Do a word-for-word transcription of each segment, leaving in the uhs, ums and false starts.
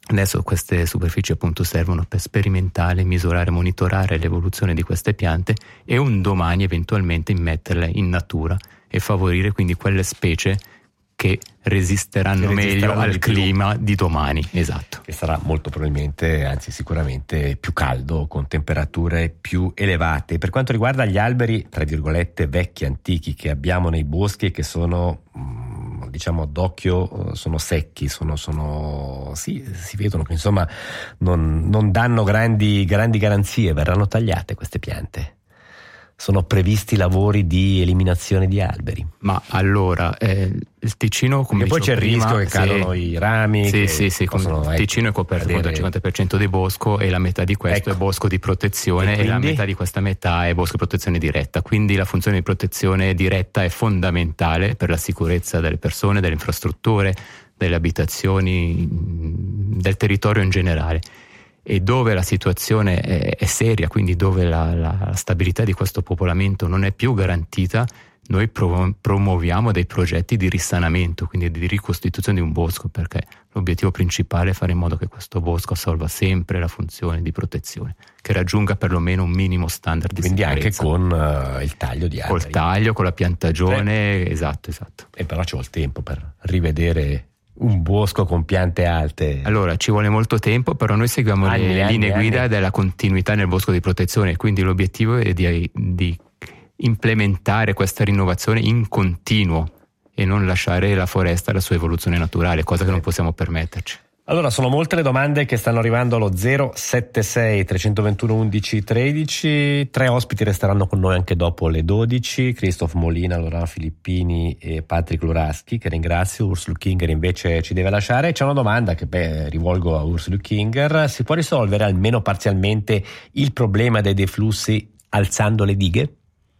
Adesso queste superfici appunto servono per sperimentare, misurare, monitorare l'evoluzione di queste piante e un domani eventualmente immetterle in natura e favorire quindi quelle specie che resisteranno, che resisteranno meglio al di clima di domani. Esatto. Che sarà molto probabilmente, anzi sicuramente più caldo, con temperature più elevate. Per quanto riguarda gli alberi, tra virgolette, vecchi, antichi che abbiamo nei boschi, che sono diciamo d'occhio, sono secchi, sono, sono sì, si vedono che insomma non, non danno grandi, grandi garanzie, verranno tagliate queste piante? Sono previsti lavori di eliminazione di alberi? Ma allora, eh, il Ticino, come e poi c'è il prima, rischio che cadono sì, i rami. Sì, che sì, sì. Il Ticino è coperto cadere... al cinquanta per cento di bosco e la metà di questo ecco. è bosco di protezione e, e la metà di questa metà è bosco di protezione diretta. Quindi la funzione di protezione diretta è fondamentale per la sicurezza delle persone, delle infrastrutture, delle abitazioni, del territorio in generale. E dove la situazione è, è seria, quindi dove la, la stabilità di questo popolamento non è più garantita, noi pro, promuoviamo dei progetti di risanamento, quindi di ricostituzione di un bosco, perché l'obiettivo principale è fare in modo che questo bosco assolva sempre la funzione di protezione, che raggiunga perlomeno un minimo standard di quindi sicurezza. Quindi anche con uh, il taglio di alberi. Col taglio, con la piantagione, eh. esatto, esatto. E però ci vuole il tempo per rivedere un bosco con piante alte. Allora ci vuole molto tempo, però noi seguiamo anni, le anni, linee guida anni. della continuità nel bosco di protezione, quindi l'obiettivo è di, di implementare questa rinnovazione in continuo e non lasciare la foresta alla sua evoluzione naturale, cosa che non possiamo permetterci. Allora, sono molte le domande che stanno arrivando allo zero sette sei tre due uno undici tredici. Tre ospiti resteranno con noi anche dopo le dodici: Christoph Molina, Laurent Filippini e Patrick Luraschi, che ringrazio. Urs Lückinger invece ci deve lasciare. C'è una domanda che beh, rivolgo a Urs Lückinger: si può risolvere almeno parzialmente il problema dei deflussi alzando le dighe?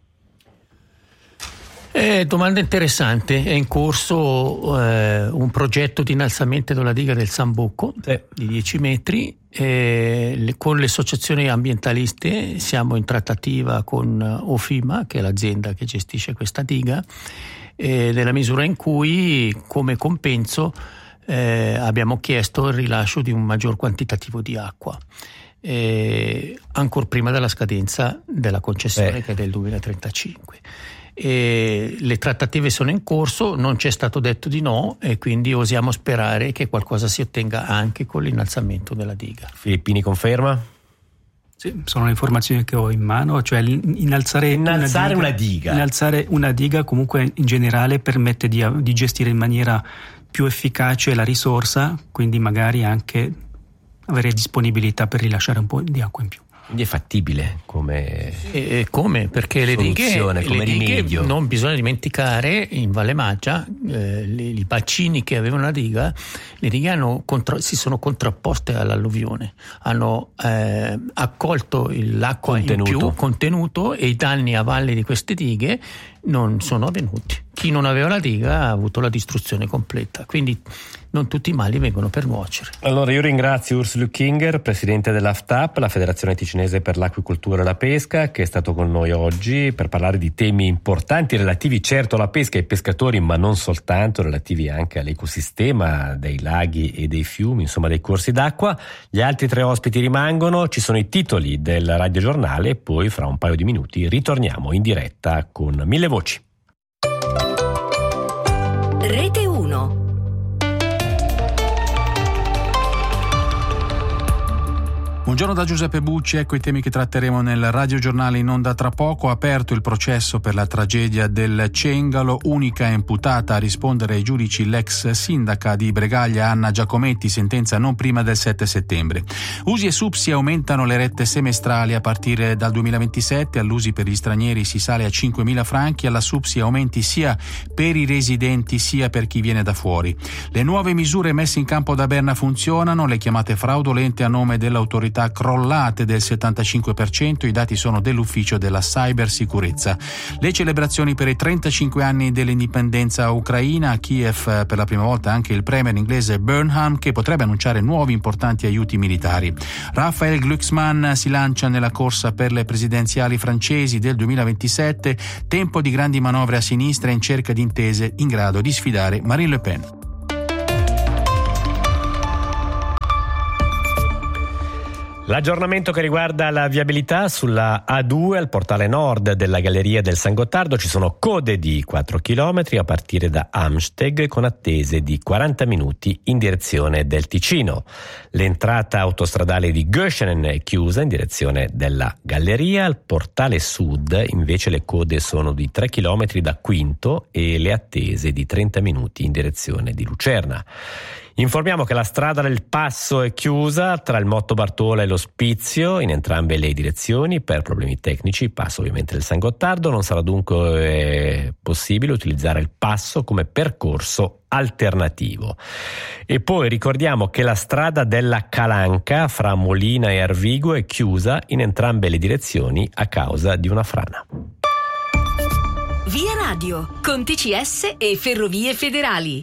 Eh, domanda interessante. È in corso eh, un progetto di innalzamento della diga del Sambuco sì. di dieci metri. Eh, le, con le associazioni ambientaliste siamo in trattativa con Ofima, che è l'azienda che gestisce questa diga, eh, nella misura in cui come compenso eh, abbiamo chiesto il rilascio di un maggior quantitativo di acqua. Eh, ancora prima della scadenza della concessione eh. che è del duemilatrentacinque. E le trattative sono in corso, non c'è stato detto di no e quindi osiamo sperare che qualcosa si ottenga anche con l'innalzamento della diga. Filippini conferma? Sì, sono le informazioni che ho in mano, cioè innalzare, innalzare una, una diga, diga. Innalzare una diga comunque in generale permette di, di gestire in maniera più efficace la risorsa, quindi magari anche avere disponibilità per rilasciare un po' di acqua in più. Quindi è fattibile come e come? Perché le dighe, come le rimedio. dighe non bisogna dimenticare in Valle Maggia eh, le, i bacini che avevano la diga, le dighe hanno contra, si sono contrapposte all'alluvione, hanno eh, accolto l'acqua contenuto. in più contenuto e i danni a valle di queste dighe non sono avvenuti. Chi non aveva la diga ha avuto la distruzione completa, quindi non tutti i mali vengono per nuocere. Allora io ringrazio Urs Lückinger, presidente dell'A F T A P, la Federazione Ticinese per l'Acquicoltura e la Pesca, che è stato con noi oggi per parlare di temi importanti relativi certo alla pesca e ai pescatori, ma non soltanto, relativi anche all'ecosistema dei laghi e dei fiumi, insomma dei corsi d'acqua. Gli altri tre ospiti rimangono, ci sono i titoli del radiogiornale e poi fra un paio di minuti ritorniamo in diretta con Mille Voci. Rete uno. Buongiorno da Giuseppe Bucci, ecco i temi che tratteremo nel radiogiornale in onda tra poco. Aperto il processo per la tragedia del Cengalo, unica imputata a rispondere ai giudici l'ex sindaca di Bregaglia Anna Giacometti, sentenza non prima del sette settembre. U S I e SUPSI aumentano le rette semestrali a partire dal duemilaventisette, all'U S I per gli stranieri si sale a cinquemila franchi, alla SUPSI aumenti sia per i residenti sia per chi viene da fuori. Le nuove misure messe in campo da Berna funzionano, le chiamate fraudolente a nome dell'autorità crollate del settantacinque per cento, i dati sono dell'ufficio della cybersicurezza. Le celebrazioni per i trentacinque anni dell'indipendenza ucraina, a Kiev per la prima volta anche il premier inglese Burnham, che potrebbe annunciare nuovi importanti aiuti militari. Raphael Glucksmann si lancia nella corsa per le presidenziali francesi del duemilaventisette, tempo di grandi manovre a sinistra in cerca di intese in grado di sfidare Marine Le Pen. L'aggiornamento che riguarda la viabilità sulla A due al portale nord della Galleria del San Gottardo ci sono code di quattro chilometri a partire da Amsteg con attese di quaranta minuti in direzione del Ticino. L'entrata autostradale di Göschenen è chiusa in direzione della Galleria. Al portale sud invece le code sono di tre chilometri da Quinto e le attese di trenta minuti in direzione di Lucerna. Informiamo che la strada del Passo è chiusa tra il Motto Bartola e l'Ospizio in entrambe le direzioni per problemi tecnici. Passo ovviamente del San Gottardo. Non sarà dunque eh, possibile utilizzare il passo come percorso alternativo. E poi ricordiamo che la strada della Calanca fra Molina e Arvigo è chiusa in entrambe le direzioni a causa di una frana. Via Radio con T C S e Ferrovie Federali.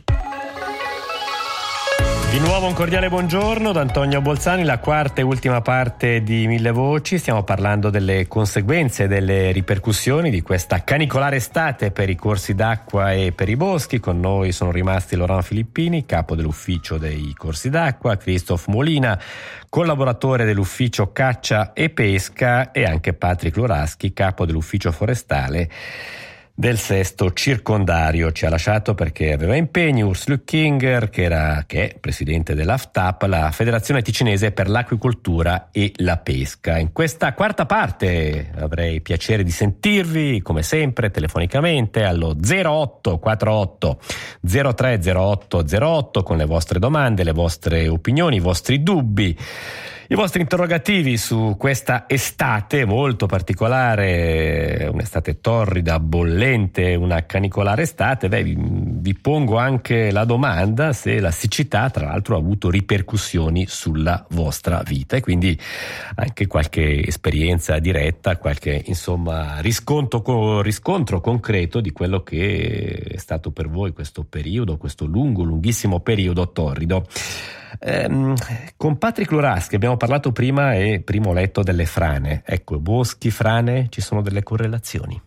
Di nuovo un cordiale buongiorno da Antonio Bolzani, la quarta e ultima parte di Mille Voci. Stiamo parlando delle conseguenze, delle ripercussioni di questa canicolare estate per i corsi d'acqua e per i boschi. Con noi sono rimasti Laurent Filippini, capo dell'ufficio dei corsi d'acqua, Christophe Molina, collaboratore dell'ufficio caccia e pesca, e anche Patrick Luraschi, capo dell'ufficio forestale del sesto circondario. Ci ha lasciato perché aveva impegni. Urs Lückinger, che era che è presidente dell'A F T A P, la Federazione Ticinese per l'Acquicoltura e la Pesca. In questa quarta parte avrei piacere di sentirvi, come sempre, telefonicamente allo zero otto quattro otto zero tre zero otto zero otto con le vostre domande, le vostre opinioni, i vostri dubbi, i vostri interrogativi su questa estate molto particolare, un'estate torrida, bollente, una canicolare estate. Beh, vi, vi pongo anche la domanda se la siccità, tra l'altro, ha avuto ripercussioni sulla vostra vita, e quindi anche qualche esperienza diretta, qualche insomma riscontro, riscontro concreto di quello che è stato per voi questo periodo, questo lungo, lunghissimo periodo torrido. Eh, con Patrick Luraschi abbiamo parlato prima e primo letto delle frane. Ecco, boschi, frane, ci sono delle correlazioni?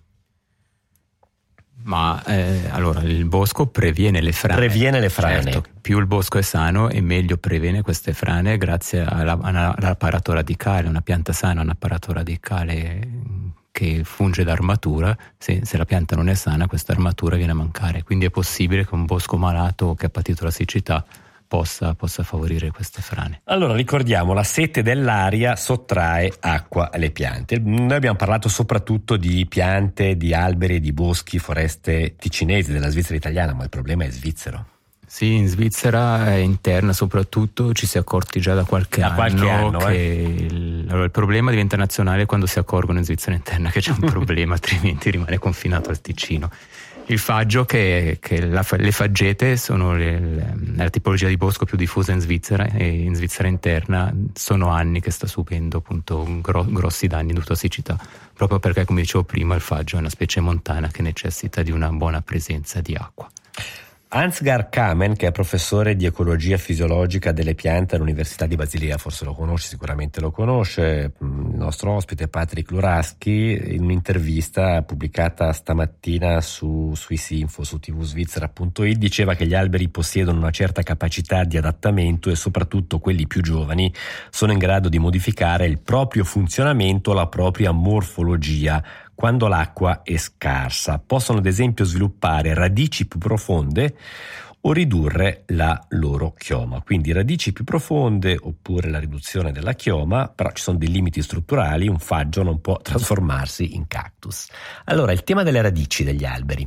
Ma eh, allora il bosco previene le frane. Previene le frane. Certo, più il bosco è sano e meglio previene queste frane grazie alla, alla, all'apparato radicale. Una pianta sana ha un apparato radicale che funge da armatura. Se, se la pianta non è sana, questa armatura viene a mancare. Quindi è possibile che un bosco malato che ha patito la siccità Possa, possa favorire queste frane. Allora ricordiamo, la sete dell'aria sottrae acqua alle piante. Noi abbiamo parlato soprattutto di piante, di alberi, di boschi, foreste ticinesi, della Svizzera italiana, ma il problema è svizzero. Sì, in Svizzera interna soprattutto ci si è accorti già da qualche da anno, qualche anno che eh. il, allora, il problema diventa nazionale quando si accorgono in Svizzera interna che c'è un problema, altrimenti rimane confinato al Ticino. Il faggio, che, che la, le faggete sono le, le, la tipologia di bosco più diffusa in Svizzera, e in Svizzera interna sono anni che sta subendo appunto gro, grossi danni dovuti a siccità, proprio perché, come dicevo prima, il faggio è una specie montana che necessita di una buona presenza di acqua. Ansgar Kamen, che è professore di ecologia fisiologica delle piante all'Università di Basilea, forse lo conosce, sicuramente lo conosce, il nostro ospite Patrick Luraschi, in un'intervista pubblicata stamattina su, su Isinfo, su tvsvizzera punto it, diceva che gli alberi possiedono una certa capacità di adattamento e soprattutto quelli più giovani sono in grado di modificare il proprio funzionamento, la propria morfologia, quando l'acqua è scarsa. Possono ad esempio sviluppare radici più profonde o ridurre la loro chioma. Quindi radici più profonde oppure la riduzione della chioma, però ci sono dei limiti strutturali, un faggio non può trasformarsi in cactus. Allora, il tema delle radici degli alberi.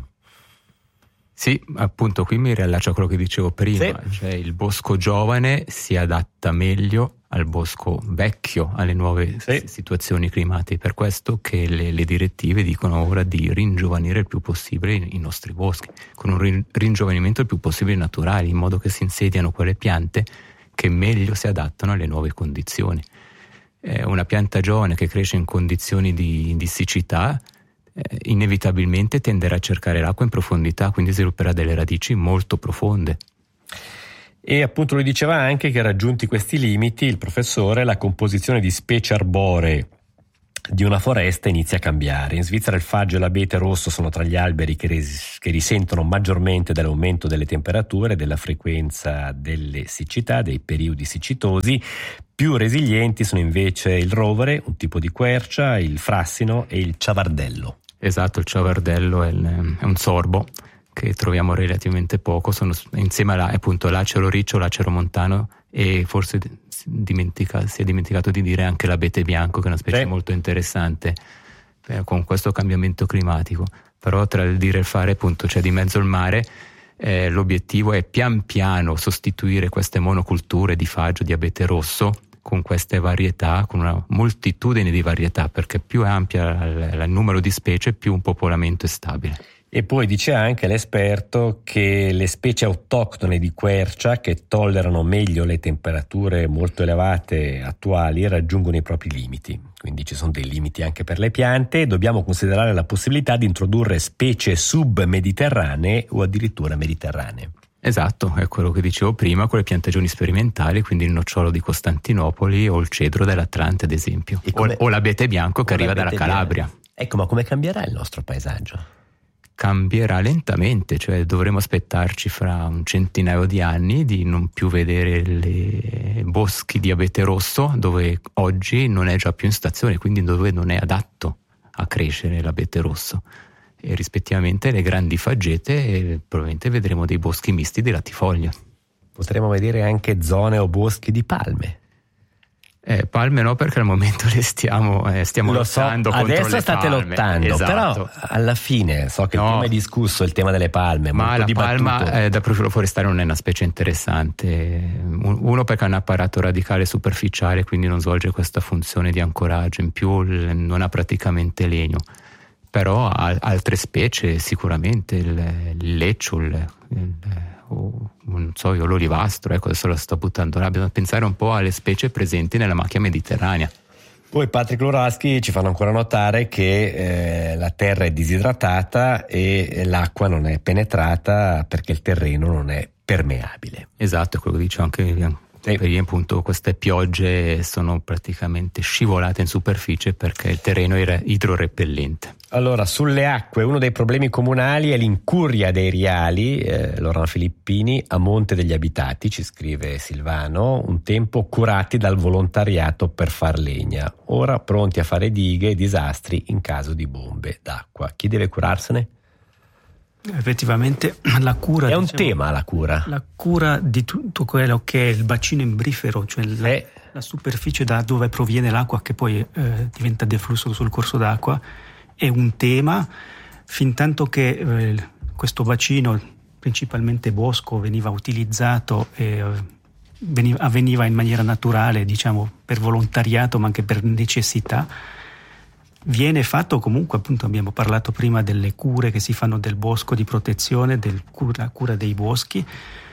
Sì, appunto qui mi riallaccio a quello che dicevo prima, sì. Cioè il bosco giovane si adatta meglio al bosco vecchio, alle nuove sì. situazioni climatiche. Per questo che le, le direttive dicono ora di ringiovanire il più possibile i, i nostri boschi, con un rin, ringiovanimento il più possibile naturale, in modo che si insediano quelle piante che meglio si adattano alle nuove condizioni. Eh, una pianta giovane che cresce in condizioni di, di siccità eh, inevitabilmente tenderà a cercare l'acqua in profondità, quindi svilupperà delle radici molto profonde. E appunto lui diceva anche che, raggiunti questi limiti, il professore, la composizione di specie arboree di una foresta inizia a cambiare. In Svizzera il faggio e l'abete rosso sono tra gli alberi che, res- che risentono maggiormente dell'aumento delle temperature, della frequenza delle siccità, dei periodi siccitosi. Più resilienti sono invece il rovere, un tipo di quercia, il frassino e il ciavardello. Esatto, il ciavardello è, il, è un sorbo che troviamo relativamente poco, sono insieme a appunto l'acero riccio, l'acero montano e forse dimentica, si è dimenticato di dire anche l'abete bianco, che è una specie sì. molto interessante eh, con questo cambiamento climatico. Però tra il dire e il fare appunto c'è di mezzo il mare. Eh, l'obiettivo è pian piano sostituire queste monoculture di faggio, di abete rosso con queste varietà, con una moltitudine di varietà, perché più è ampia il, il numero di specie, più un popolamento è stabile. E poi dice anche l'esperto che le specie autoctone di quercia, che tollerano meglio le temperature molto elevate attuali, raggiungono i propri limiti. Quindi ci sono dei limiti anche per le piante e dobbiamo considerare la possibilità di introdurre specie submediterranee o addirittura mediterranee. Esatto, è quello che dicevo prima, con le piantagioni sperimentali, quindi il nocciolo di Costantinopoli o il cedro dell'Atlante, ad esempio, come, o, o l'abete bianco che arriva dalla Calabria. Bianco. Ecco, ma come cambierà il nostro paesaggio? Cambierà lentamente, cioè dovremo aspettarci fra un centinaio di anni di non più vedere le boschi di abete rosso, dove oggi non è già più in stazione, quindi dove non è adatto a crescere l'abete rosso. E rispettivamente le grandi faggete, e probabilmente vedremo dei boschi misti di latifoglia. Potremo vedere anche zone o boschi di palme. Eh, palme no, perché al momento le stiamo, eh, stiamo lottando so, contro le adesso state palme. lottando, esatto. Però alla fine so che no. prima è discusso il tema delle palme, ma molto la dibattuto. palma eh, da profilo forestale non è una specie interessante, uno perché ha un apparato radicale superficiale, quindi non svolge questa funzione di ancoraggio, in più non ha praticamente legno, però ha altre specie sicuramente, il, il leccio, il, il o non so io, l'olivastro, ecco, adesso la sto buttando là, bisogna pensare un po' alle specie presenti nella macchia mediterranea. Poi Patrick Luraschi ci fanno ancora notare che eh, la terra è disidratata e l'acqua non è penetrata perché il terreno non è permeabile. Esatto, è quello che dice anche sì. Per appunto queste piogge sono praticamente scivolate in superficie perché il terreno era idrorepellente. Allora, sulle acque uno dei problemi comunali è l'incuria dei riali, eh, Lorena Filippini, a Monte degli Abitati, ci scrive Silvano, un tempo curati dal volontariato per far legna, ora pronti a fare dighe e disastri in caso di bombe d'acqua. Chi deve curarsene? Effettivamente la cura è un diciamo, tema la cura la cura di tutto quello che è il bacino imbrifero, cioè la, eh. la superficie da dove proviene l'acqua che poi eh, diventa deflusso sul corso d'acqua, è un tema fin tanto che eh, questo bacino, principalmente bosco, veniva utilizzato e veniva, avveniva in maniera naturale, diciamo per volontariato ma anche per necessità. Viene fatto comunque, appunto abbiamo parlato prima delle cure che si fanno del bosco, di protezione, del cura, cura dei boschi,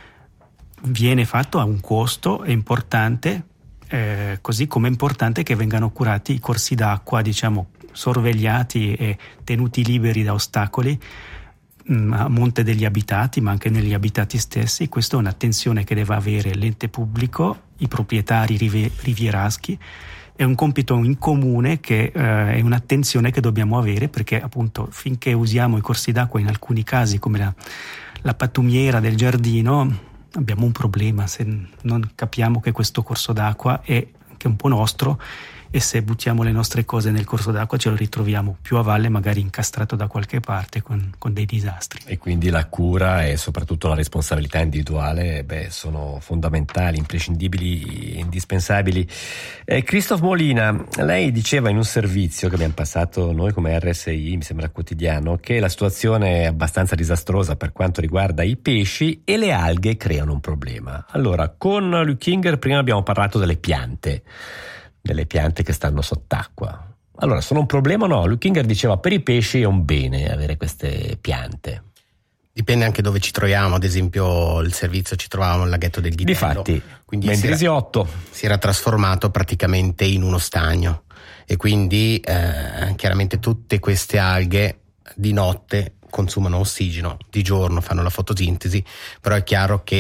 viene fatto a un costo, è importante, eh, così come è importante che vengano curati i corsi d'acqua, diciamo sorvegliati e tenuti liberi da ostacoli mh, a Monte degli Abitati, ma anche negli abitati stessi. Questa è un'attenzione che deve avere l'ente pubblico, i proprietari rive- rivieraschi. È un compito in comune che eh, è un'attenzione che dobbiamo avere, perché appunto finché usiamo i corsi d'acqua in alcuni casi come la, la pattumiera del giardino abbiamo un problema se non capiamo che questo corso d'acqua è anche un po' nostro, e se buttiamo le nostre cose nel corso d'acqua ce lo ritroviamo più a valle, magari incastrato da qualche parte con, con dei disastri. E quindi la cura e soprattutto la responsabilità individuale beh, sono fondamentali, imprescindibili, indispensabili. Eh, Christoph Molina, lei diceva in un servizio che abbiamo passato noi come R S I, mi sembra quotidiano, che la situazione è abbastanza disastrosa per quanto riguarda i pesci e le alghe creano un problema. Allora, con Lückinger prima abbiamo parlato delle piante, delle piante che stanno sott'acqua. Allora, sono un problema o no? Lückinger diceva per i pesci è un bene avere queste piante. Dipende anche dove ci troviamo, ad esempio il servizio ci trovavamo al laghetto del Ghitello. Difatti, quindi Mendrisiotto si era, si era trasformato praticamente in uno stagno e quindi eh, chiaramente tutte queste alghe di notte consumano ossigeno, di giorno fanno la fotosintesi, però è chiaro che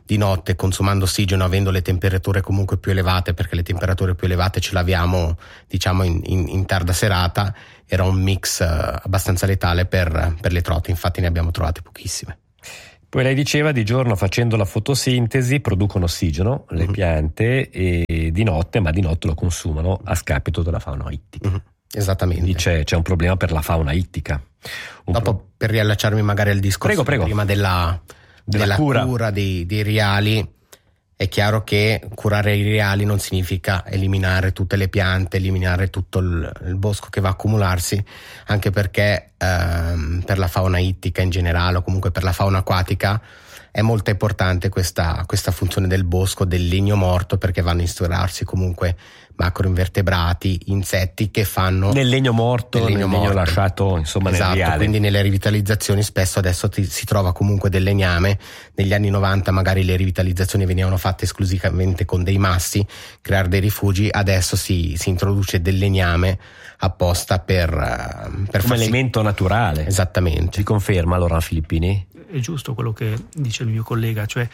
di notte, consumando ossigeno, avendo le temperature comunque più elevate, perché le temperature più elevate ce l'abbiamo diciamo in, in, in tarda serata, era un mix uh, abbastanza letale per, per le trote, infatti ne abbiamo trovate pochissime. Poi lei diceva di giorno facendo la fotosintesi producono ossigeno le mm-hmm. piante, e di notte, ma di notte lo consumano a scapito della fauna ittica. Mm-hmm. Esattamente. Quindi c'è, c'è un problema per la fauna ittica. Un Dopo pro... per riallacciarmi magari al discorso prego, prego. prima della, della, della cura, cura dei, dei riali, è chiaro che curare i riali non significa eliminare tutte le piante, eliminare tutto il, il bosco che va a accumularsi, anche perché ehm, per la fauna ittica in generale o comunque per la fauna acquatica è molto importante questa, questa funzione del bosco, del legno morto, perché vanno a instaurarsi comunque macroinvertebrati, insetti che fanno nel legno morto, nel legno, nel legno morto. lasciato insomma esatto, nel riale. Quindi nelle rivitalizzazioni spesso adesso ti, si trova comunque del legname. Negli anni novanta magari le rivitalizzazioni venivano fatte esclusivamente con dei massi, creare dei rifugi, adesso si, si introduce del legname apposta per, per come farsi... elemento naturale. Esattamente. Si conferma allora Filippini? È giusto quello che dice il mio collega, cioè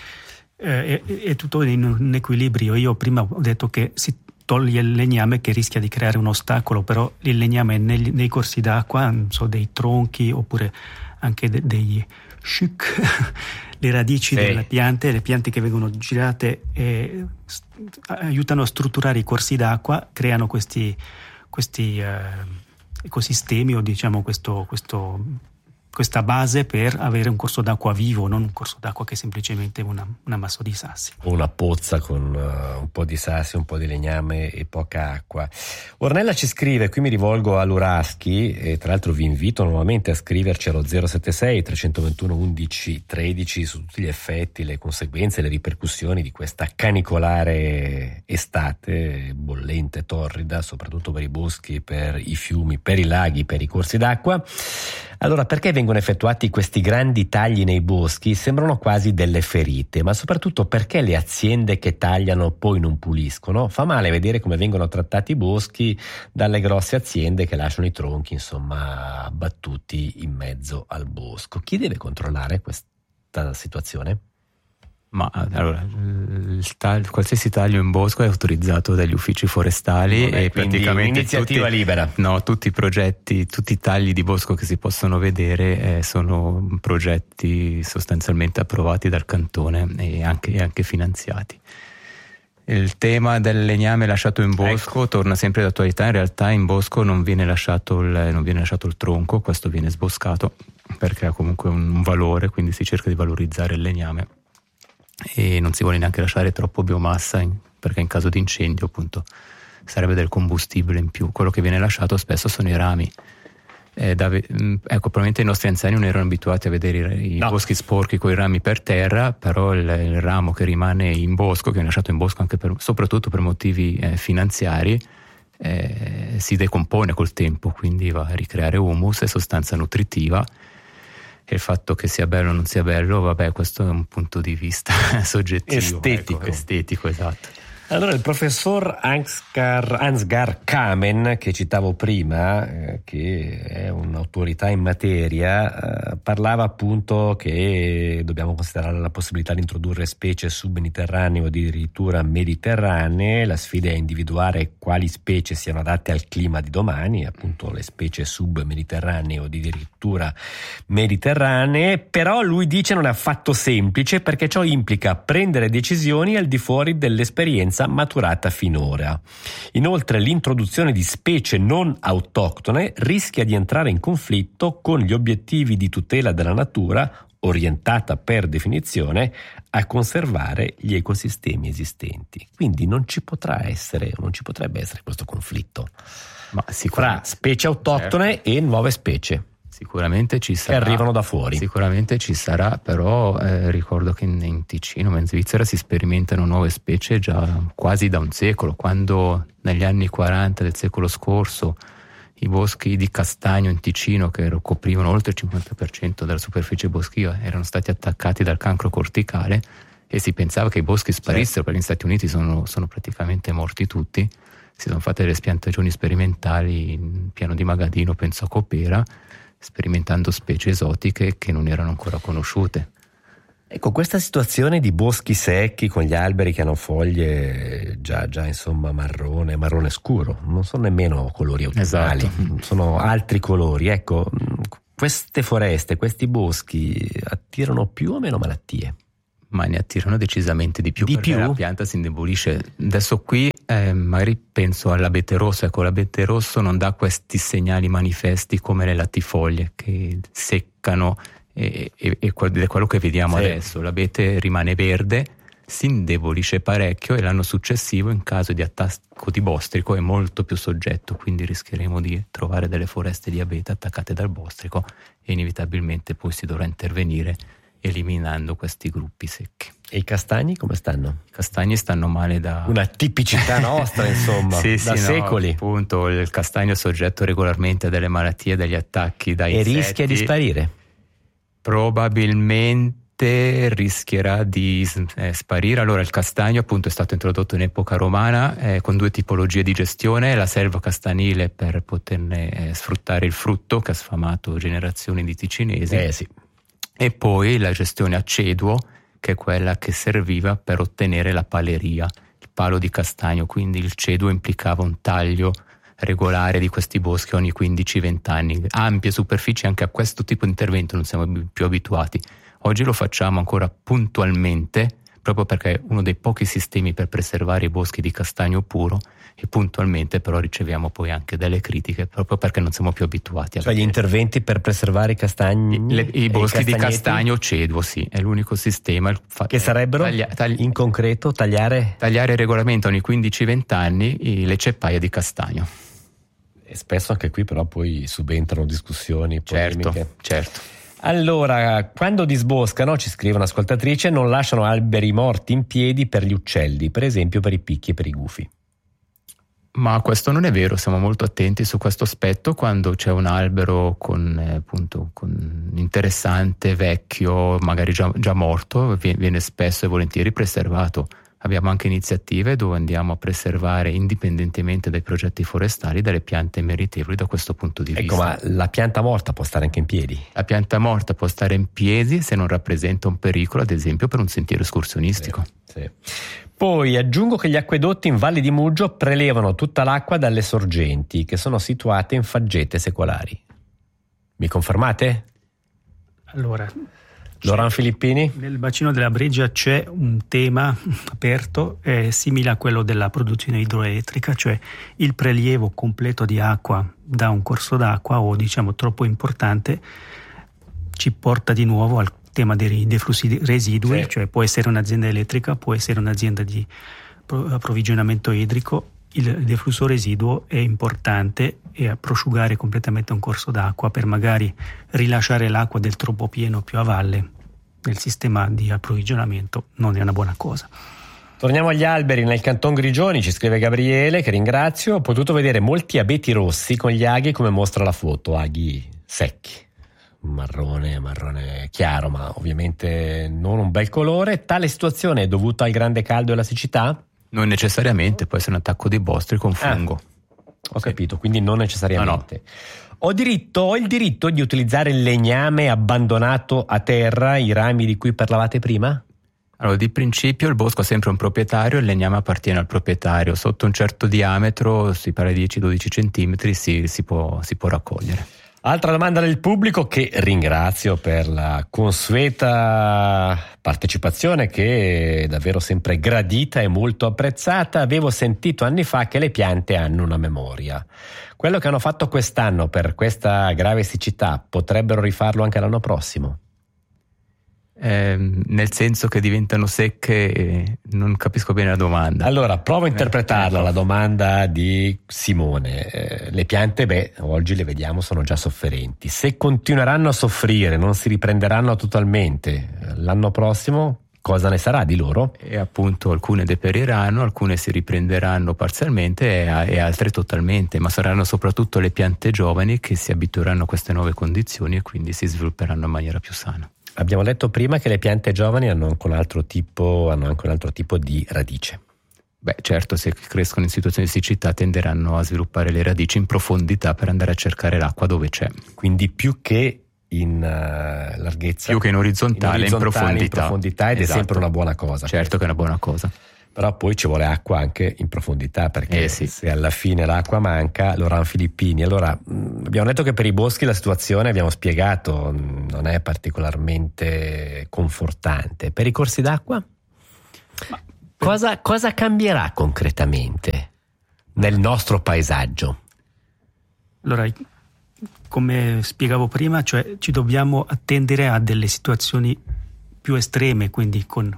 eh, è, è tutto in un equilibrio. Io prima ho detto che si toglie il legname che rischia di creare un ostacolo, però il legname negli, nei corsi d'acqua, non so, dei tronchi oppure anche de, dei sciuc, le radici sì. delle piante, le piante che vengono girate eh, aiutano a strutturare i corsi d'acqua, creano questi, questi eh, ecosistemi o diciamo questo, questo questa base per avere un corso d'acqua vivo, non un corso d'acqua che è semplicemente una, un ammasso di sassi. Una pozza con uh, un po' di sassi, un po' di legname e poca acqua. Ornella ci scrive, qui mi rivolgo all'Uraschi, e tra l'altro vi invito nuovamente a scriverci allo zero sette sei tre due uno undici tredici su tutti gli effetti, le conseguenze, le ripercussioni di questa canicolare estate bollente, torrida, soprattutto per i boschi, per i fiumi, per i laghi, per i corsi d'acqua. Allora, perché vengono effettuati questi grandi tagli nei boschi? Sembrano quasi delle ferite, ma soprattutto perché le aziende che tagliano poi non puliscono? Fa male vedere come vengono trattati i boschi dalle grosse aziende che lasciano i tronchi, insomma, abbattuti in mezzo al bosco. Chi deve controllare questa situazione? Ma allora, il taglio, qualsiasi taglio in bosco è autorizzato dagli uffici forestali Vabbè, e praticamente iniziativa tutti, libera. No, tutti i progetti, tutti i tagli di bosco che si possono vedere eh, sono progetti sostanzialmente approvati dal cantone e anche, anche finanziati. Il tema del legname lasciato in bosco ecco. torna sempre d'attualità. In realtà in bosco non viene lasciato il, non viene lasciato il tronco, questo viene sboscato perché ha comunque un, un valore, quindi si cerca di valorizzare il legname. E non si vuole neanche lasciare troppo biomassa in, perché in caso di incendio appunto sarebbe del combustibile in più. Quello che viene lasciato spesso sono i rami. Eh, da, ecco, probabilmente i nostri anziani non erano abituati a vedere i, i no. boschi sporchi con i rami per terra, però il, il ramo che rimane in bosco, che viene lasciato in bosco anche per, soprattutto per motivi eh, finanziari, eh, si decompone col tempo, quindi va a ricreare humus e sostanza nutritiva. E il fatto che sia bello o non sia bello, vabbè, questo è un punto di vista soggettivo, estetico, ecco, estetico, esatto. Allora, il professor Ansgar, Ansgar Kamen, che citavo prima, eh, che è un'autorità in materia, eh, parlava appunto che dobbiamo considerare la possibilità di introdurre specie submediterranee o addirittura mediterranee. La sfida è individuare quali specie siano adatte al clima di domani, appunto le specie submediterranee o addirittura mediterranee, però lui dice non è affatto semplice perché ciò implica prendere decisioni al di fuori dell'esperienza maturata finora. Inoltre l'introduzione di specie non autoctone rischia di entrare in conflitto con gli obiettivi di tutela della natura, orientata per definizione a conservare gli ecosistemi esistenti. Quindi non ci potrà essere, non ci potrebbe essere questo conflitto Ma fra specie autoctone certo. e nuove specie. Sicuramente ci sarà, che arrivano da fuori. Sicuramente ci sarà, però eh, ricordo che in, in Ticino, ma in Svizzera si sperimentano nuove specie già quasi da un secolo. Quando negli anni quaranta del secolo scorso i boschi di castagno in Ticino, che coprivano oltre il cinquanta per cento della superficie boschiva, erano stati attaccati dal cancro corticale e si pensava che i boschi sparissero, sì. perché negli Stati Uniti sono, sono praticamente morti tutti. Si sono fatte delle spiantagioni sperimentali in piano di Magadino, penso a Copera, sperimentando specie esotiche che non erano ancora conosciute. Ecco, questa situazione di boschi secchi con gli alberi che hanno foglie già, già insomma marrone, marrone scuro, non sono nemmeno colori autunnali, esatto. Sono altri colori. Ecco, queste foreste, questi boschi attirano più o meno malattie? Ma ne attirano decisamente di più, di perché più? La pianta si indebolisce. Adesso qui eh, magari penso all'abete rosso. Ecco, l'abete rosso non dà questi segnali manifesti come le latifoglie che seccano, e, e, e è quello che vediamo sì. adesso. L'abete rimane verde, si indebolisce parecchio, e l'anno successivo, in caso di attacco di bostrico, è molto più soggetto, quindi rischieremo di trovare delle foreste di abete attaccate dal bostrico, e inevitabilmente poi si dovrà intervenire eliminando questi gruppi secchi. E i castagni come stanno? I castagni stanno male da... Una tipicità nostra, insomma, sì, da sì, secoli. No, appunto, il castagno è soggetto regolarmente a delle malattie, degli attacchi da e insetti. E rischia di sparire? Probabilmente rischierà di eh, sparire. Allora, il castagno appunto è stato introdotto in epoca romana eh, con due tipologie di gestione: la selva castanile per poterne eh, sfruttare il frutto, che ha sfamato generazioni di ticinesi, eh, sì. e poi la gestione a ceduo, che è quella che serviva per ottenere la paleria, il palo di castagno. Quindi il ceduo implicava un taglio regolare di questi boschi ogni quindici venti anni, ampie superfici. Anche a questo tipo di intervento non siamo più abituati. Oggi lo facciamo ancora puntualmente, proprio perché è uno dei pochi sistemi per preservare i boschi di castagno puro, e puntualmente però riceviamo poi anche delle critiche, proprio perché non siamo più abituati a cioè vedere. Gli interventi per preservare i castagni, Le, i boschi di castagno ceduo, sì, è l'unico sistema fa, che sarebbero taglia, tagli, in concreto tagliare tagliare regolarmente ogni quindici venti anni le ceppaie di castagno. E spesso anche qui però poi subentrano discussioni, polemiche. Certo, certo. Allora, quando disboscano, ci scrive un'ascoltatrice, non lasciano alberi morti in piedi per gli uccelli, per esempio per i picchi e per i gufi. Ma questo non è vero, siamo molto attenti su questo aspetto. Quando c'è un albero con, eh, appunto, con interessante, vecchio, magari già, già morto, viene spesso e volentieri preservato. Abbiamo anche iniziative dove andiamo a preservare, indipendentemente dai progetti forestali, delle piante meritevoli da questo punto di ecco, vista. Ecco, ma la pianta morta può stare anche in piedi? La pianta morta può stare in piedi se non rappresenta un pericolo, ad esempio per un sentiero escursionistico. Sì, sì. Poi aggiungo che gli acquedotti in Valle di Muggio prelevano tutta l'acqua dalle sorgenti, che sono situate in faggete secolari. Mi confermate? Allora... Loran Filippini? Nel bacino della Breggia c'è un tema aperto eh, simile a quello della produzione idroelettrica, cioè il prelievo completo di acqua da un corso d'acqua, o diciamo troppo importante, ci porta di nuovo al tema dei deflussi residui, sì. Cioè può essere un'azienda elettrica, può essere un'azienda di approvvigionamento idrico. Il deflusso residuo è importante, e a prosciugare completamente un corso d'acqua per magari rilasciare l'acqua del troppo pieno più a valle nel sistema di approvvigionamento non è una buona cosa. Torniamo agli alberi nel Canton Grigioni, ci scrive Gabriele, che ringrazio. Ho potuto vedere molti abeti rossi con gli aghi come mostra la foto, aghi secchi, marrone, marrone chiaro, ma ovviamente non un bel colore. Tale situazione è dovuta al grande caldo e alla siccità? Non necessariamente, può essere un attacco di bostrico, un fungo. Ah, ho sì. capito, quindi non necessariamente. No, no. Ho diritto, ho il diritto di utilizzare il legname abbandonato a terra, i rami di cui parlavate prima? Allora, di principio il bosco ha sempre un proprietario, il legname appartiene al proprietario. Sotto un certo diametro, si parla di dieci dodici centimetri, si, si, può, si può raccogliere. Altra domanda del pubblico, che ringrazio per la consueta partecipazione, che è davvero sempre gradita e molto apprezzata. Avevo sentito anni fa che le piante hanno una memoria. Quello che hanno fatto quest'anno per questa grave siccità potrebbero rifarlo anche l'anno prossimo? Eh, nel senso che diventano secche, eh, non capisco bene la domanda. Allora provo a interpretarla, eh, la domanda di Simone. Eh, le piante, beh, oggi le vediamo, sono già sofferenti. Se continueranno a soffrire, non si riprenderanno totalmente, l'anno prossimo cosa ne sarà di loro? E appunto alcune deperiranno, alcune si riprenderanno parzialmente e, e altre totalmente, ma saranno soprattutto le piante giovani che si abitueranno a queste nuove condizioni e quindi si svilupperanno in maniera più sana. Abbiamo detto prima che le piante giovani hanno anche un altro tipo, hanno anche un altro tipo di radice. Beh, certo, se crescono in situazioni di siccità tenderanno a sviluppare le radici in profondità per andare a cercare l'acqua dove c'è. Quindi più che in uh, larghezza, più che in orizzontale, in, orizzontale, in profondità, in profondità ed esatto. È sempre una buona cosa. Certo che è una buona cosa. Però poi ci vuole acqua anche in profondità, perché eh sì. se alla fine l'acqua manca, Laurent Filippini. Allora, mh, abbiamo detto che per i boschi la situazione, abbiamo spiegato, mh, non è particolarmente confortante. Per i corsi d'acqua? Ma per... cosa, cosa cambierà concretamente nel nostro paesaggio? Allora, come spiegavo prima, cioè ci dobbiamo attendere a delle situazioni più estreme, quindi con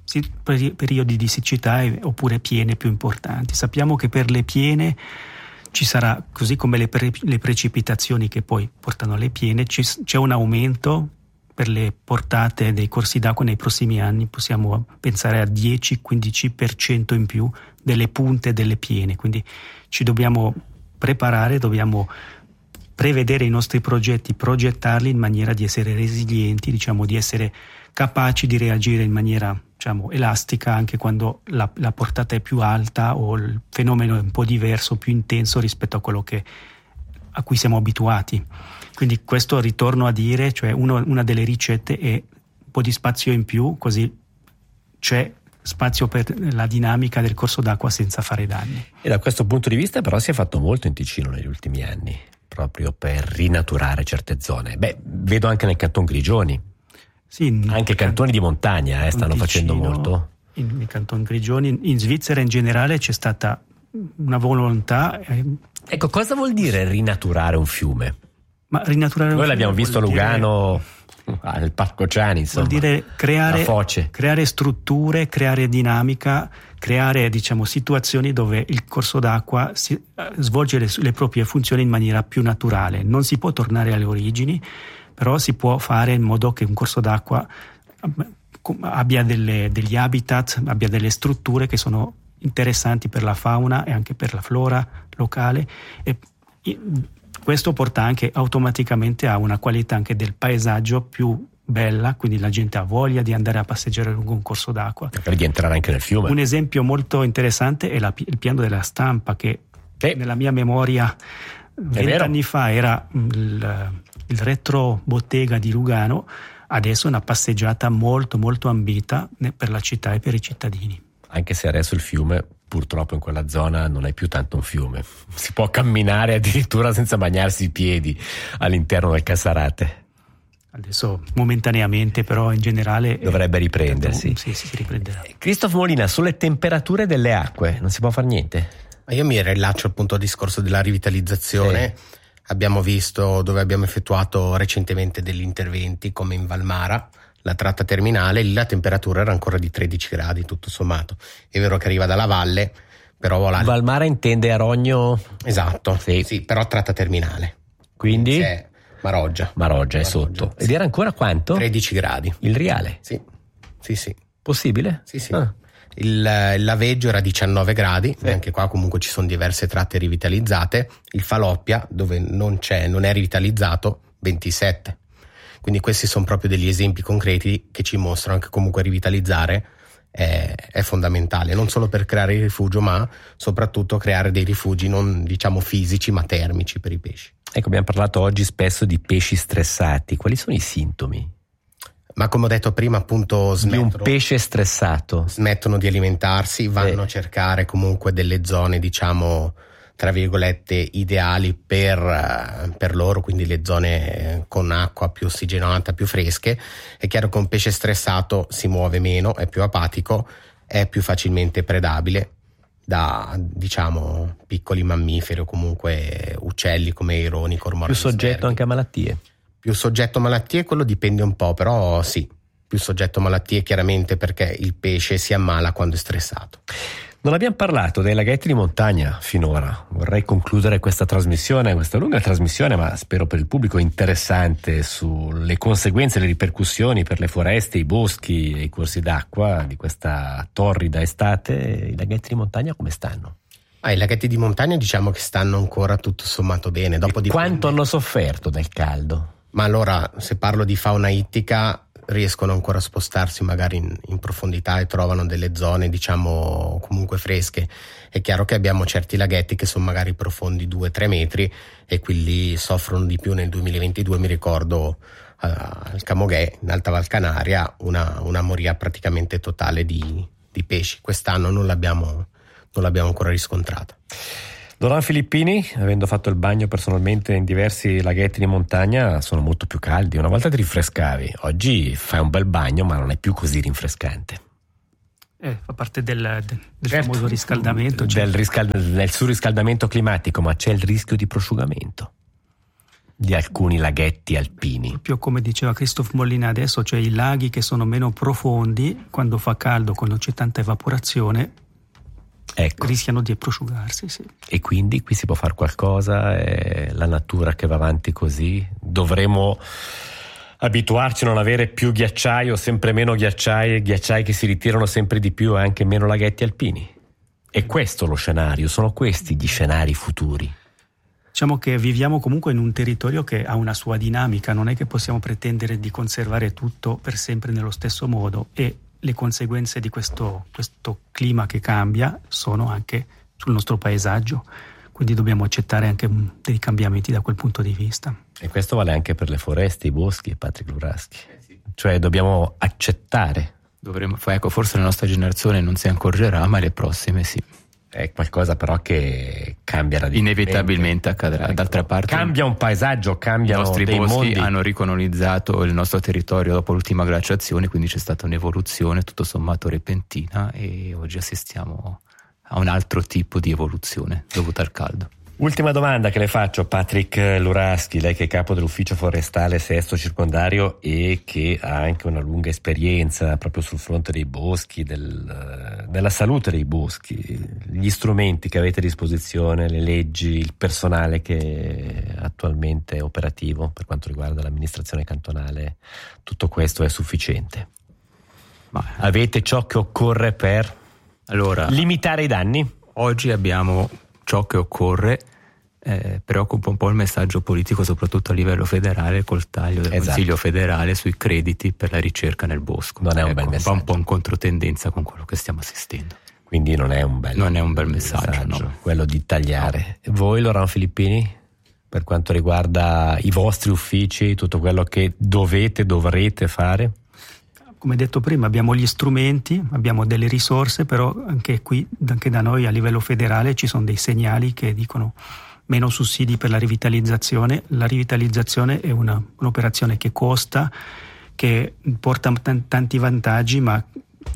periodi di siccità oppure piene più importanti. Sappiamo che per le piene ci sarà, così come le, pre, le precipitazioni che poi portano alle piene, ci, c'è un aumento per le portate dei corsi d'acqua nei prossimi anni. Possiamo pensare a dieci quindici per cento in più delle punte delle piene, quindi ci dobbiamo preparare, dobbiamo prevedere i nostri progetti, progettarli in maniera di essere resilienti, diciamo di essere capaci di reagire in maniera, diciamo, elastica anche quando la, la portata è più alta o il fenomeno è un po' diverso, più intenso rispetto a quello che, a cui siamo abituati. Quindi questo ritorno a dire, cioè uno, una delle ricette è un po' di spazio in più, così c'è spazio per la dinamica del corso d'acqua senza fare danni. E da questo punto di vista però si è fatto molto in Ticino negli ultimi anni, proprio per rinaturare certe zone. Beh, vedo anche nel Canton Grigioni. Sì, anche cantoni di montagna eh, stanno Ticino, facendo molto. In, in Canton Grigioni, in Svizzera in generale c'è stata una volontà. Eh, ecco, cosa vuol dire rinaturare un fiume? Ma rinaturare Noi un l'abbiamo fiume visto a Lugano, dire, al Parco Ciani, insomma. Vuol dire creare, foce. creare strutture, creare dinamica, creare, diciamo, situazioni dove il corso d'acqua si, eh, svolge le, le proprie funzioni in maniera più naturale. Non si può tornare alle origini, però si può fare in modo che un corso d'acqua abbia delle, degli habitat, abbia delle strutture che sono interessanti per la fauna e anche per la flora locale, e questo porta anche automaticamente a una qualità anche del paesaggio più bella, quindi la gente ha voglia di andare a passeggiare lungo un corso d'acqua. Per di entrare anche nel fiume. Un esempio molto interessante è la, il piano della Stampa, che sì. nella mia memoria vent'anni fa era il il retro bottega di Lugano, adesso è una passeggiata molto molto ambita per la città e per i cittadini. Anche se adesso il fiume purtroppo in quella zona non è più tanto un fiume, si può camminare addirittura senza bagnarsi i piedi all'interno del Cassarate. Adesso momentaneamente, però in generale dovrebbe riprendersi. Tanto, sì, sì, si riprenderà. Christophe Molina, sulle temperature delle acque non si può fare niente? Ma io mi rilaccio appunto al discorso della rivitalizzazione. Sì. Abbiamo visto dove abbiamo effettuato recentemente degli interventi, come in Valmara, la tratta terminale, lì la temperatura era ancora di tredici gradi tutto sommato. È vero che arriva dalla valle, però voilà. Valmara intende Arogno? Esatto, sì, sì, però tratta terminale. Quindi? C'è Maroggia. Maroggia è sotto. Sì. Ed era ancora quanto? tredici gradi. Il Riale? Sì, sì, sì. Possibile? Sì, sì. Ah. Il, il Laveggio era diciannove gradi, sì. Anche qua comunque ci sono diverse tratte rivitalizzate. Il Faloppia, dove non c'è, non è rivitalizzato, ventisette. Quindi questi sono proprio degli esempi concreti che ci mostrano che comunque rivitalizzare è, è fondamentale, non solo per creare il rifugio, ma soprattutto creare dei rifugi non diciamo fisici ma termici per i pesci. Ecco, abbiamo parlato oggi spesso di pesci stressati. Quali sono i sintomi? Ma come ho detto prima, appunto, smettono, di un pesce stressato. Smettono di alimentarsi, vanno eh. a cercare comunque delle zone, diciamo, tra virgolette, ideali per, per loro, quindi le zone con acqua più ossigenata, più fresche. È chiaro che un pesce stressato si muove meno, è più apatico, è più facilmente predabile da, diciamo, piccoli mammiferi o comunque uccelli come ironi, cormorani. Più soggetto sverdi. Anche a malattie. Più soggetto a malattie, quello dipende un po', però sì, più soggetto a malattie chiaramente perché il pesce si ammala quando è stressato. Non abbiamo parlato dei laghetti di montagna finora. Vorrei concludere questa trasmissione, questa lunga trasmissione, ma spero per il pubblico interessante, sulle conseguenze e le ripercussioni per le foreste, i boschi e i corsi d'acqua di questa torrida estate. I laghetti di montagna come stanno? Ah, i laghetti di montagna diciamo che stanno ancora tutto sommato bene. Dopo e quanto hanno sofferto del caldo? Ma allora, se parlo di fauna ittica, riescono ancora a spostarsi magari in, in profondità e trovano delle zone, diciamo, comunque fresche. È chiaro che abbiamo certi laghetti che sono magari profondi due tre metri e quelli soffrono di più. Nel duemilaventidue mi ricordo al Camoghe, in Alta Val Canaria, una, una moria praticamente totale di, di pesci. Quest'anno non l'abbiamo, non l'abbiamo ancora riscontrata. Laurent Filippini, avendo fatto il bagno personalmente in diversi laghetti di montagna, sono molto più caldi. Una volta ti rinfrescavi, oggi fai un bel bagno ma non è più così rinfrescante. Eh, fa parte del, del, del certo, famoso riscaldamento. Cioè. Del, riscald- del surriscaldamento climatico, ma c'è il rischio di prosciugamento di alcuni laghetti alpini. Proprio come diceva Christophe Molina adesso, cioè i laghi che sono meno profondi, quando fa caldo, quando c'è tanta evaporazione, ecco, rischiano di prosciugarsi. Sì. E quindi qui si può fare qualcosa, è la natura che va avanti così, dovremo abituarci a non avere più ghiacciai o sempre meno ghiacciai, ghiacciai che si ritirano sempre di più e anche meno laghetti alpini. È questo lo scenario, sono questi gli scenari futuri. Diciamo che viviamo comunque in un territorio che ha una sua dinamica, non è che possiamo pretendere di conservare tutto per sempre nello stesso modo, e le conseguenze di questo, questo clima che cambia sono anche sul nostro paesaggio, quindi dobbiamo accettare anche dei cambiamenti da quel punto di vista. E questo vale anche per le foreste, i boschi, Patrick Luraschi. Eh sì. Cioè dobbiamo accettare. Dovremmo, ecco, forse la nostra generazione non si accorgerà, ma le prossime sì. È qualcosa però che cambia radicalmente. Inevitabilmente accadrà. Ecco. D'altra parte cambia un paesaggio, cambiano i nostri dei boschi mondi. Hanno ricolonizzato il nostro territorio dopo l'ultima glaciazione, quindi c'è stata un'evoluzione tutto sommato repentina e oggi assistiamo a un altro tipo di evoluzione dovuta al caldo. Ultima domanda che le faccio, Patrick Luraschi, lei che è capo dell'ufficio forestale Sesto Circondario e che ha anche una lunga esperienza proprio sul fronte dei boschi, del, della salute dei boschi, gli strumenti che avete a disposizione, le leggi, il personale che è attualmente operativo per quanto riguarda l'amministrazione cantonale, tutto questo è sufficiente? Ma avete ciò che occorre per allora, limitare i danni? Oggi abbiamo ciò che occorre, eh, preoccupa un po' il messaggio politico soprattutto a livello federale col taglio del esatto. Consiglio federale sui crediti per la ricerca nel bosco. Non è un ecco, bel messaggio. Va un po' in controtendenza con quello che stiamo assistendo. Quindi non è un bel, non è un bel messaggio, messaggio no. quello di tagliare. No. Voi, Laurent Filippini, per quanto riguarda i vostri uffici, tutto quello che dovete, dovrete fare? Come detto prima, abbiamo gli strumenti, abbiamo delle risorse, però anche qui, anche da noi a livello federale ci sono dei segnali che dicono meno sussidi per la rivitalizzazione. La rivitalizzazione è una, un'operazione che costa, che porta t- tanti vantaggi, ma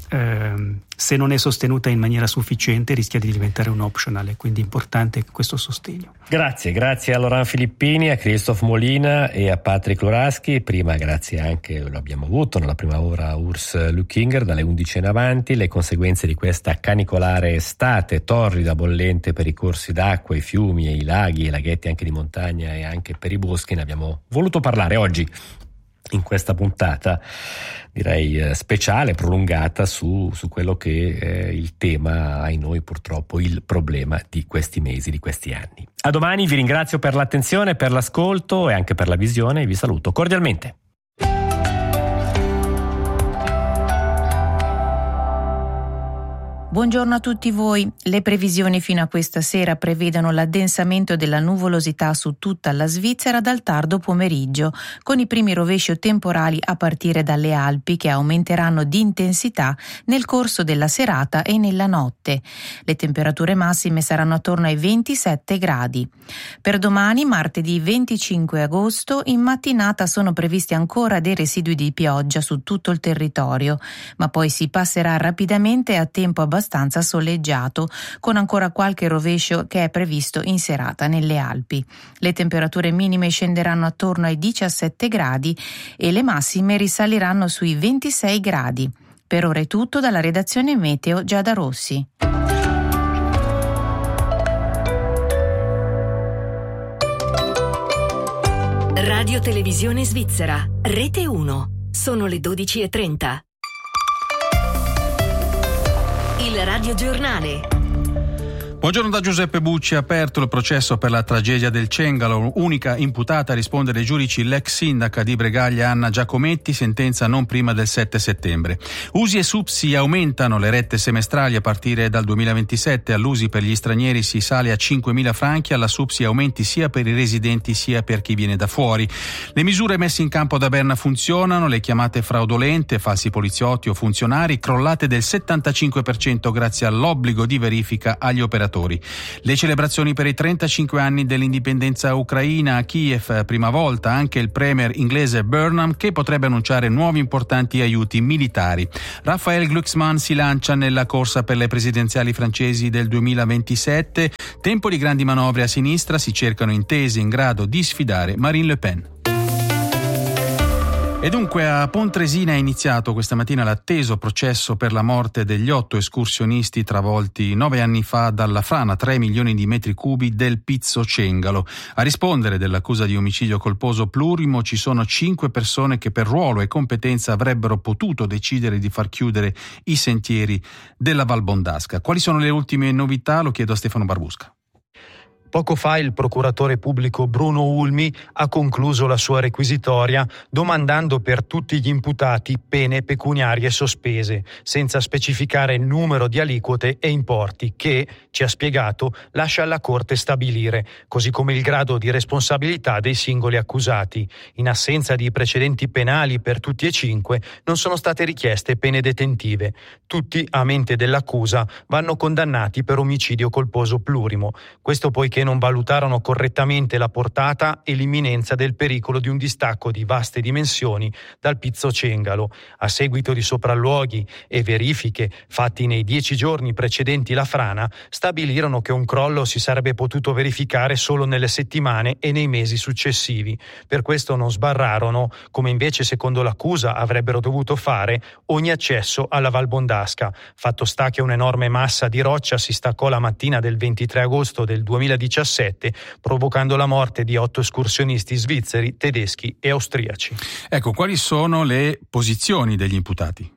eh, se non è sostenuta in maniera sufficiente rischia di diventare un optional, quindi è importante questo sostegno. Grazie, grazie a Laurent Filippini, a Christophe Molina e a Patrick Luraschi. Prima grazie anche, lo abbiamo avuto nella prima ora, Urs Lückinger dalle undici in avanti. Le conseguenze di questa canicolare estate, torrida, bollente per i corsi d'acqua, i fiumi e i laghi e i laghetti anche di montagna e anche per i boschi, ne abbiamo voluto parlare oggi in questa puntata, direi eh, speciale, prolungata su, su quello che è il tema, ai noi purtroppo, il problema di questi mesi, di questi anni. A domani, vi ringrazio per l'attenzione, per l'ascolto e anche per la visione, vi saluto cordialmente. Buongiorno a tutti voi. Le previsioni fino a questa sera prevedono l'addensamento della nuvolosità su tutta la Svizzera dal tardo pomeriggio, con i primi rovesci temporali a partire dalle Alpi che aumenteranno di intensità nel corso della serata e nella notte. Le temperature massime saranno attorno ai ventisette gradi. Per domani, martedì venticinque agosto, in mattinata sono previsti ancora dei residui di pioggia su tutto il territorio, ma poi si passerà rapidamente a tempo abbastanza abbastanza soleggiato, con ancora qualche rovescio che è previsto in serata nelle Alpi. Le temperature minime scenderanno attorno ai diciassette gradi e le massime risaliranno sui ventisei gradi. Per ora è tutto dalla redazione Meteo Giada Rossi. Radio Televisione Svizzera, Rete uno. Sono le dodici e trenta. Il Radio Giornale. Buongiorno da Giuseppe Bucci. Aperto il processo per la tragedia del Cengalo. Unica imputata a rispondere ai giudici l'ex sindaca di Bregaglia Anna Giacometti, sentenza non prima del sette settembre. U S I e S U P S I aumentano le rette semestrali a partire dal duemilaventisette. All'U S I per gli stranieri si sale a cinquemila franchi, alla S U P S I aumenti sia per i residenti sia per chi viene da fuori. Le misure messe in campo da Berna funzionano, le chiamate fraudolente, falsi poliziotti o funzionari crollate del settantacinque per cento grazie all'obbligo di verifica agli operatori. Le celebrazioni per i trentacinque anni dell'indipendenza ucraina a Kiev, prima volta anche il premier inglese Burnham che potrebbe annunciare nuovi importanti aiuti militari. Raphael Glucksmann si lancia nella corsa per le presidenziali francesi del duemilaventisette. Tempo di grandi manovre a sinistra, si cercano intese in grado di sfidare Marine Le Pen. E dunque a Pontresina è iniziato questa mattina l'atteso processo per la morte degli otto escursionisti travolti nove anni fa dalla frana, tre milioni di metri cubi del Pizzo Cengalo. A rispondere dell'accusa di omicidio colposo plurimo ci sono cinque persone che per ruolo e competenza avrebbero potuto decidere di far chiudere i sentieri della Valbondasca. Quali sono le ultime novità? Lo chiedo a Stefano Barbusca. Poco fa il procuratore pubblico Bruno Ulmi ha concluso la sua requisitoria domandando per tutti gli imputati pene pecuniarie sospese, senza specificare il numero di aliquote e importi che, ci ha spiegato, lascia alla Corte stabilire, così come il grado di responsabilità dei singoli accusati. In assenza di precedenti penali per tutti e cinque, non sono state richieste pene detentive. Tutti, a mente dell'accusa, vanno condannati per omicidio colposo plurimo. Questo poiché che non valutarono correttamente la portata e l'imminenza del pericolo di un distacco di vaste dimensioni dal Pizzo Cengalo. A seguito di sopralluoghi e verifiche fatti nei dieci giorni precedenti la frana, stabilirono che un crollo si sarebbe potuto verificare solo nelle settimane e nei mesi successivi. Per questo non sbarrarono, come invece secondo l'accusa avrebbero dovuto fare, ogni accesso alla Valbondasca. Fatto sta che un'enorme massa di roccia si staccò la mattina del ventitré agosto del duemiladiciassette, provocando la morte di otto escursionisti svizzeri, tedeschi e austriaci. Ecco, quali sono le posizioni degli imputati?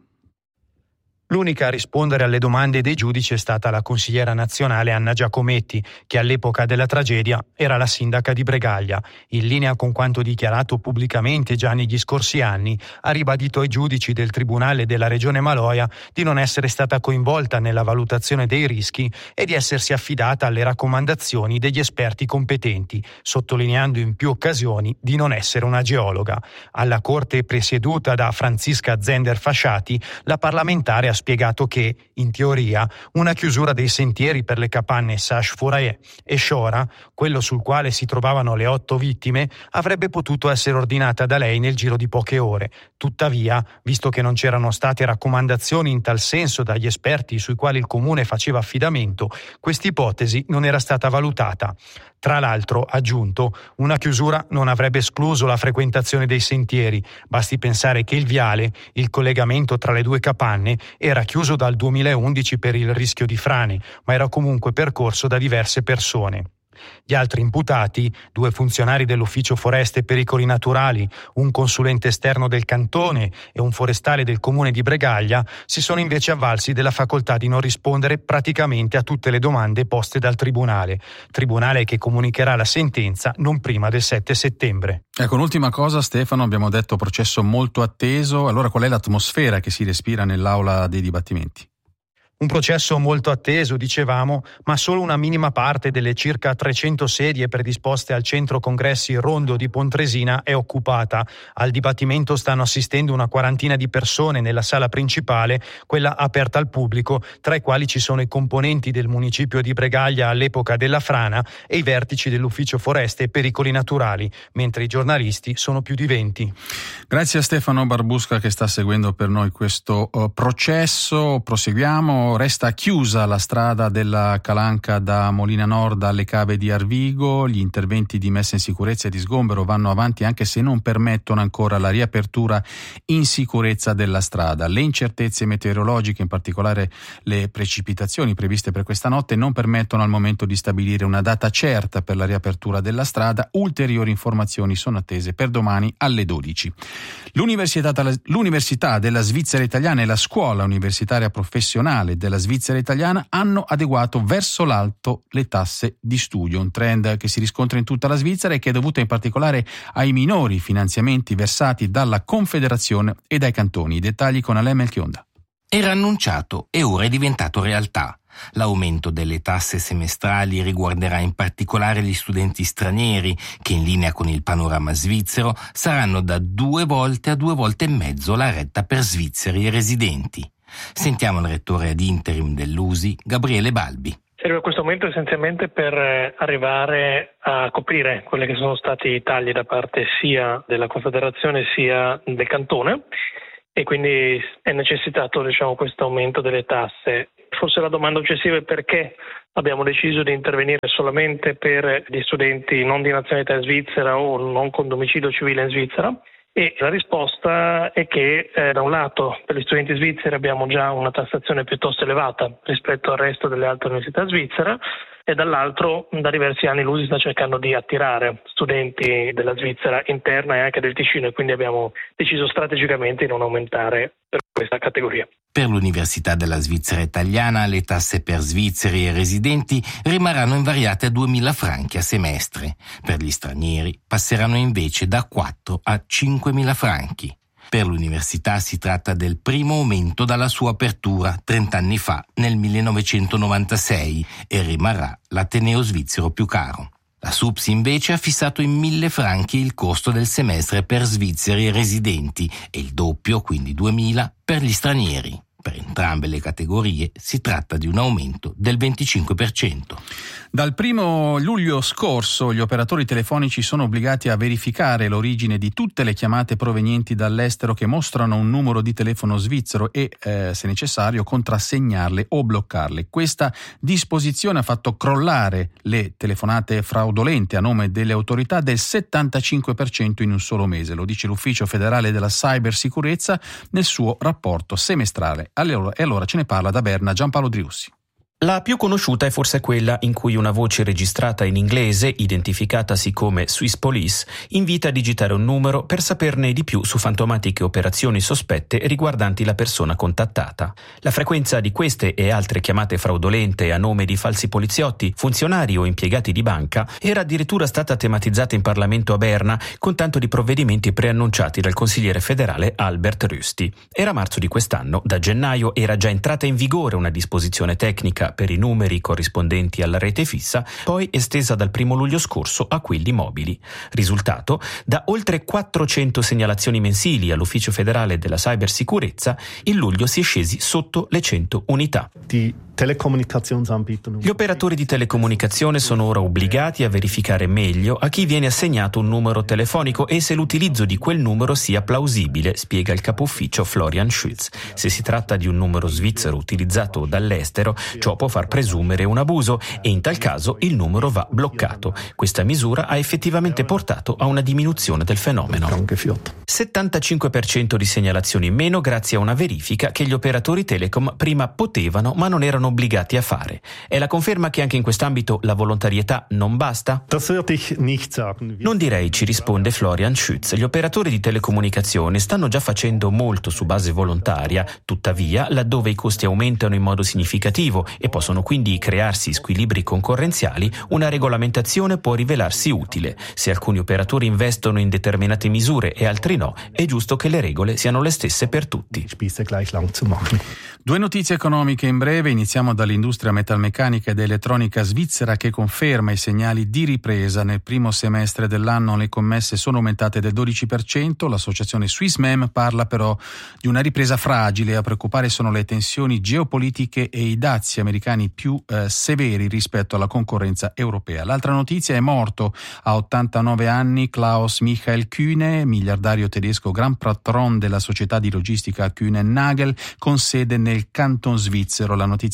L'unica a rispondere alle domande dei giudici è stata la consigliera nazionale Anna Giacometti, che all'epoca della tragedia era la sindaca di Bregaglia. In linea con quanto dichiarato pubblicamente già negli scorsi anni, ha ribadito ai giudici del Tribunale della Regione Maloja di non essere stata coinvolta nella valutazione dei rischi e di essersi affidata alle raccomandazioni degli esperti competenti, sottolineando in più occasioni di non essere una geologa. Alla Corte presieduta da Franziska Zender-Fasciati, la parlamentare ha spiegato che, in teoria, una chiusura dei sentieri per le capanne Sash-Fouraie e Shora, quello sul quale si trovavano le otto vittime, avrebbe potuto essere ordinata da lei nel giro di poche ore. Tuttavia, visto che non c'erano state raccomandazioni in tal senso dagli esperti sui quali il comune faceva affidamento, quest'ipotesi non era stata valutata. Tra l'altro, aggiunto, una chiusura non avrebbe escluso la frequentazione dei sentieri. Basti pensare che il viale, il collegamento tra le due capanne, era chiuso dal duemilaundici per il rischio di frane, ma era comunque percorso da diverse persone. Gli altri imputati, due funzionari dell'Ufficio Foreste e Pericoli Naturali, un consulente esterno del cantone e un forestale del comune di Bregaglia, si sono invece avvalsi della facoltà di non rispondere praticamente a tutte le domande poste dal Tribunale. Tribunale che comunicherà la sentenza non prima del sette settembre. Ecco, un'ultima cosa, Stefano, abbiamo detto processo molto atteso. Allora qual è l'atmosfera che si respira nell'aula dei dibattimenti? Un processo molto atteso, dicevamo, ma solo una minima parte delle circa trecento sedie predisposte al centro congressi Rondo di Pontresina è occupata. Al dibattimento stanno assistendo una quarantina di persone nella sala principale, quella aperta al pubblico, tra i quali ci sono i componenti del municipio di Bregaglia all'epoca della frana e i vertici dell'Ufficio Foreste e Pericoli Naturali, mentre i giornalisti sono più di venti. Grazie a Stefano Barbusca che sta seguendo per noi questo uh, processo. Proseguiamo. Resta chiusa la strada della Calanca da Molina Nord alle cave di Arvigo. Gli interventi di messa in sicurezza e di sgombero vanno avanti anche se non permettono ancora la riapertura in sicurezza della strada. Le incertezze meteorologiche, in particolare le precipitazioni previste per questa notte, non permettono al momento di stabilire una data certa per la riapertura della strada. Ulteriori informazioni sono attese per domani alle dodici. L'Università, l'Università della Svizzera Italiana e la Scuola Universitaria Professionale della Svizzera italiana hanno adeguato verso l'alto le tasse di studio, un trend che si riscontra in tutta la Svizzera e che è dovuto in particolare ai minori finanziamenti versati dalla Confederazione e dai cantoni. I dettagli con Alain Melchionda. Era annunciato e ora è diventato realtà. L'aumento delle tasse semestrali riguarderà in particolare gli studenti stranieri che, in linea con il panorama svizzero, saranno da due volte a due volte e mezzo la retta per svizzeri e residenti. Sentiamo il rettore ad interim dell'U S I, Gabriele Balbi. Serve questo aumento essenzialmente per arrivare a coprire quelli che sono stati i tagli da parte sia della Confederazione sia del Cantone, e quindi è necessitato, diciamo, questo aumento delle tasse. Forse la domanda successiva è perché abbiamo deciso di intervenire solamente per gli studenti non di nazionalità svizzera o non con domicilio civile in Svizzera, e la risposta è che eh, da un lato per gli studenti svizzeri abbiamo già una tassazione piuttosto elevata rispetto al resto delle altre università svizzere, e dall'altro da diversi anni l'U S I sta cercando di attirare studenti della Svizzera interna e anche del Ticino, e quindi abbiamo deciso strategicamente di non aumentare per questa categoria. Per l'Università della Svizzera italiana le tasse per svizzeri e residenti rimarranno invariate a duemila franchi a semestre. Per gli stranieri passeranno invece da quattro a cinquemila franchi. Per l'università si tratta del primo aumento dalla sua apertura trent'anni fa, nel millenovecentonovantasei, e rimarrà l'ateneo svizzero più caro. La S U P S invece ha fissato in mille franchi il costo del semestre per svizzeri e residenti e il doppio, quindi duemila, per gli stranieri. Per entrambe le categorie si tratta di un aumento del venticinque per cento. Dal primo luglio scorso gli operatori telefonici sono obbligati a verificare l'origine di tutte le chiamate provenienti dall'estero che mostrano un numero di telefono svizzero e, eh, se necessario, contrassegnarle o bloccarle. Questa disposizione ha fatto crollare le telefonate fraudolente a nome delle autorità del settantacinque per cento in un solo mese, lo dice l'Ufficio federale della cybersicurezza nel suo rapporto semestrale. Allora, e allora ce ne parla da Berna Giampaolo Driussi. La più conosciuta è forse quella in cui una voce registrata in inglese, identificatasi come Swiss Police, invita a digitare un numero per saperne di più su fantomatiche operazioni sospette riguardanti la persona contattata. La frequenza di queste e altre chiamate fraudolente a nome di falsi poliziotti, funzionari o impiegati di banca era addirittura stata tematizzata in Parlamento a Berna con tanto di provvedimenti preannunciati dal consigliere federale Albert Rösti. Era marzo di quest'anno, da gennaio era già entrata in vigore una disposizione tecnica per i numeri corrispondenti alla rete fissa, poi estesa dal primo luglio scorso a quelli mobili. Risultato: da oltre quattrocento segnalazioni mensili all'Ufficio federale della cybersicurezza, in luglio si è scesi sotto le cento unità. Gli operatori di telecomunicazione sono ora obbligati a verificare meglio a chi viene assegnato un numero telefonico e se l'utilizzo di quel numero sia plausibile, spiega il capo ufficio Florian Schütz. Se si tratta di un numero svizzero utilizzato dall'estero, ciò può far presumere un abuso e in tal caso il numero va bloccato. Questa misura ha effettivamente portato a una diminuzione del fenomeno. settantacinque per cento di segnalazioni in meno grazie a una verifica che gli operatori telecom prima potevano ma non erano obbligati a fare. È la conferma che anche in quest'ambito la volontarietà non basta? Non direi, ci risponde Florian Schütz. Gli operatori di telecomunicazione stanno già facendo molto su base volontaria, tuttavia laddove i costi aumentano in modo significativo e possono quindi crearsi squilibri concorrenziali, una regolamentazione può rivelarsi utile. Se alcuni operatori investono in determinate misure e altri no, è giusto che le regole siano le stesse per tutti. Due notizie economiche in breve. Iniziamo dall'industria metalmeccanica ed elettronica svizzera che conferma i segnali di ripresa. Nel primo semestre dell'anno le commesse sono aumentate del dodici per cento. L'associazione Swissmem parla però di una ripresa fragile. A preoccupare sono le tensioni geopolitiche e i dazi americani più eh, severi rispetto alla concorrenza europea. L'altra notizia: è morto a ottantanove anni Klaus Michael Kühne, miliardario tedesco, gran patron della società di logistica Kühne Nagel con sede nel Canton svizzero. La notizia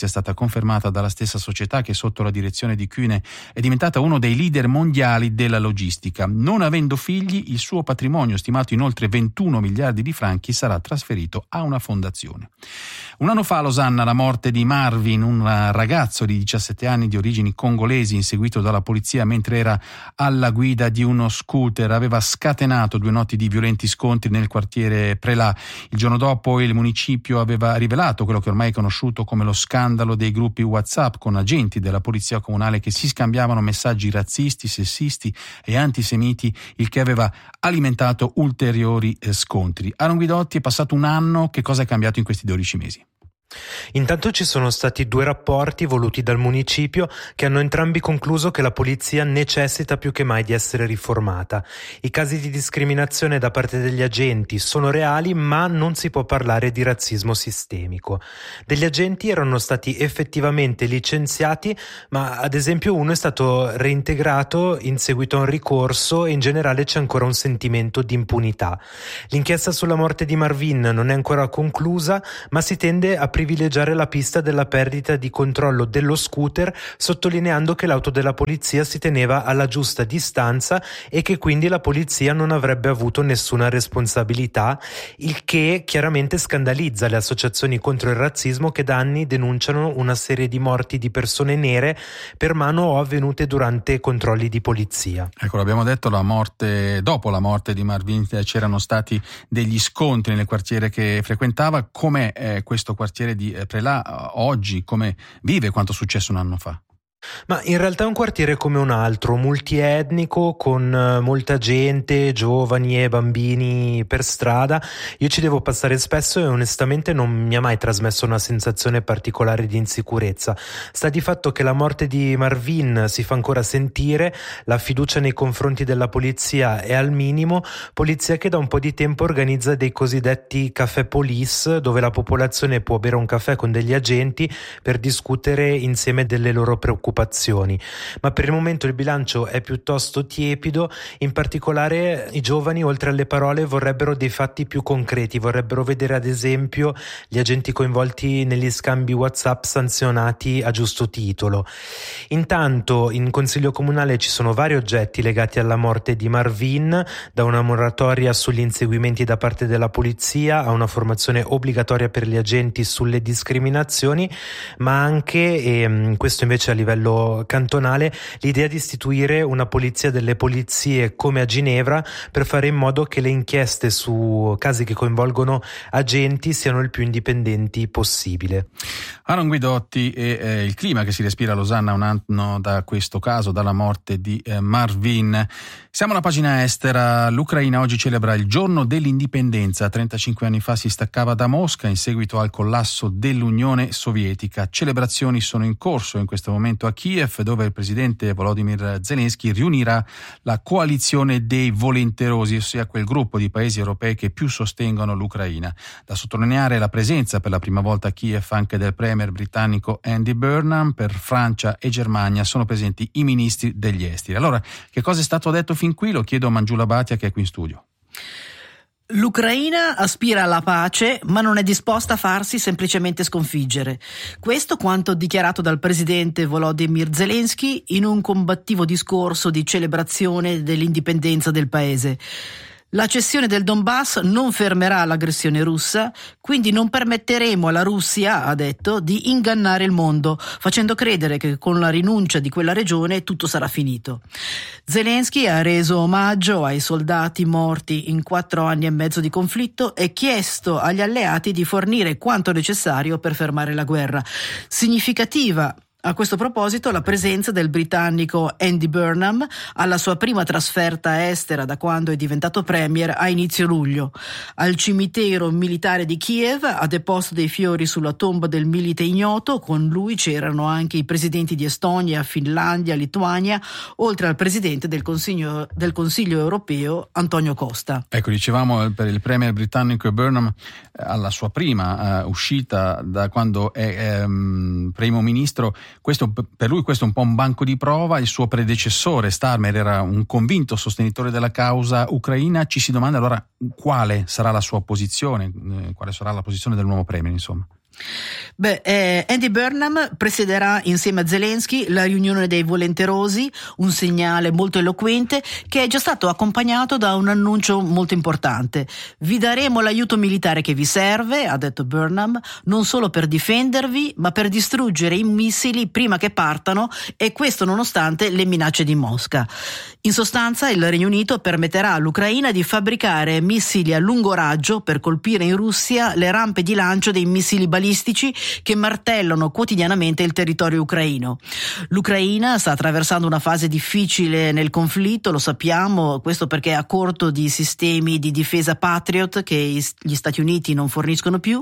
notizia è stata confermata dalla stessa società che sotto la direzione di Kühne è diventata uno dei leader mondiali della logistica. Non avendo figli, il suo patrimonio, stimato in oltre ventuno miliardi di franchi, sarà trasferito a una fondazione. Un anno fa a Losanna la morte di Marvin, un ragazzo di diciassette anni di origini congolesi, inseguito dalla polizia mentre era alla guida di uno scooter, aveva scatenato due notti di violenti scontri nel quartiere Prelà. Il giorno dopo il municipio aveva rivelato quello che ormai è conosciuto come lo scandalo dei gruppi WhatsApp, con agenti della polizia comunale che si scambiavano messaggi razzisti, sessisti e antisemiti, il che aveva alimentato ulteriori scontri. Aaron Guidotti, è passato un anno, che cosa è cambiato in questi dodici mesi? Intanto ci sono stati due rapporti voluti dal municipio che hanno entrambi concluso che la polizia necessita più che mai di essere riformata. I casi di discriminazione da parte degli agenti sono reali, ma non si può parlare di razzismo sistemico. Degli agenti erano stati effettivamente licenziati, ma ad esempio uno è stato reintegrato in seguito a un ricorso e in generale c'è ancora un sentimento di impunità. L'inchiesta sulla morte di Marvin non è ancora conclusa, ma si tende a privilegiare la pista della perdita di controllo dello scooter, sottolineando che l'auto della polizia si teneva alla giusta distanza e che quindi la polizia non avrebbe avuto nessuna responsabilità, il che chiaramente scandalizza le associazioni contro il razzismo che da anni denunciano una serie di morti di persone nere per mano o avvenute durante controlli di polizia. Ecco, l'abbiamo detto, la morte, dopo la morte di Marvin c'erano stati degli scontri nel quartiere che frequentava. Com'è eh, questo quartiere di Prelà oggi, come vive quanto successo un anno fa? Ma in realtà è un quartiere come un altro, multietnico, con molta gente, giovani e bambini per strada. Io ci devo passare spesso e onestamente non mi ha mai trasmesso una sensazione particolare di insicurezza. Sta di fatto che la morte di Marvin si fa ancora sentire, la fiducia nei confronti della polizia è al minimo, polizia che da un po' di tempo organizza dei cosiddetti caffè police, dove la popolazione può bere un caffè con degli agenti per discutere insieme delle loro preoccupazioni. Ma per il momento il bilancio è piuttosto tiepido, in particolare i giovani oltre alle parole vorrebbero dei fatti più concreti, vorrebbero vedere ad esempio gli agenti coinvolti negli scambi WhatsApp sanzionati a giusto titolo. Intanto in Consiglio Comunale ci sono vari oggetti legati alla morte di Marvin, da una moratoria sugli inseguimenti da parte della polizia a una formazione obbligatoria per gli agenti sulle discriminazioni, ma anche, e questo invece a livello cantonale, l'idea di istituire una polizia delle polizie come a Ginevra per fare in modo che le inchieste su casi che coinvolgono agenti siano il più indipendenti possibile. Aaron Guidotti, e eh, il clima che si respira a Losanna un anno da questo caso, dalla morte di eh, Marvin. Siamo alla pagina estera. L'Ucraina oggi celebra il giorno dell'indipendenza. trentacinque anni fa si staccava da Mosca in seguito al collasso dell'Unione Sovietica. Celebrazioni sono in corso in questo momento a Kiev, dove il presidente Volodymyr Zelensky riunirà la coalizione dei volenterosi, ossia quel gruppo di paesi europei che più sostengono l'Ucraina. Da sottolineare la presenza per la prima volta a Kiev anche del premier britannico Andy Burnham. Per Francia e Germania sono presenti i ministri degli esteri. Allora, che cosa è stato detto fin qui? Lo chiedo a Mangiula Bhatia, che è qui in studio. L'Ucraina aspira alla pace, ma non è disposta a farsi semplicemente sconfiggere. Questo quanto dichiarato dal presidente Volodymyr Zelensky in un combattivo discorso di celebrazione dell'indipendenza del paese. La cessione del Donbass non fermerà l'aggressione russa, quindi non permetteremo alla Russia, ha detto, di ingannare il mondo, facendo credere che con la rinuncia di quella regione tutto sarà finito. Zelensky ha reso omaggio ai soldati morti in quattro anni e mezzo di conflitto e chiesto agli alleati di fornire quanto necessario per fermare la guerra. Significativa a questo proposito la presenza del britannico Andy Burnham alla sua prima trasferta estera da quando è diventato premier a inizio luglio. Al cimitero militare di Kiev ha deposto dei fiori sulla tomba del milite ignoto. Con lui c'erano anche i presidenti di Estonia, Finlandia, Lituania, oltre al presidente del Consiglio, del Consiglio europeo Antonio Costa. Ecco, dicevamo per il premier britannico Burnham alla sua prima uh, uscita da quando è um, primo ministro. Questo, per lui questo è un po' un banco di prova. Il suo predecessore Starmer era un convinto sostenitore della causa ucraina. Ci si domanda allora quale sarà la sua posizione, eh, quale sarà la posizione del nuovo premier, insomma. Beh, eh, Andy Burnham presiederà insieme a Zelensky la riunione dei volenterosi, un segnale molto eloquente che è già stato accompagnato da un annuncio molto importante. Vi daremo l'aiuto militare che vi serve, ha detto Burnham, non solo per difendervi, ma per distruggere i missili prima che partano, e questo nonostante le minacce di Mosca. In sostanza, il Regno Unito permetterà all'Ucraina di fabbricare missili a lungo raggio per colpire in Russia le rampe di lancio dei missili balistici che martellano quotidianamente il territorio ucraino. L'Ucraina sta attraversando una fase difficile nel conflitto, lo sappiamo, questo perché è a corto di sistemi di difesa Patriot che gli Stati Uniti non forniscono più,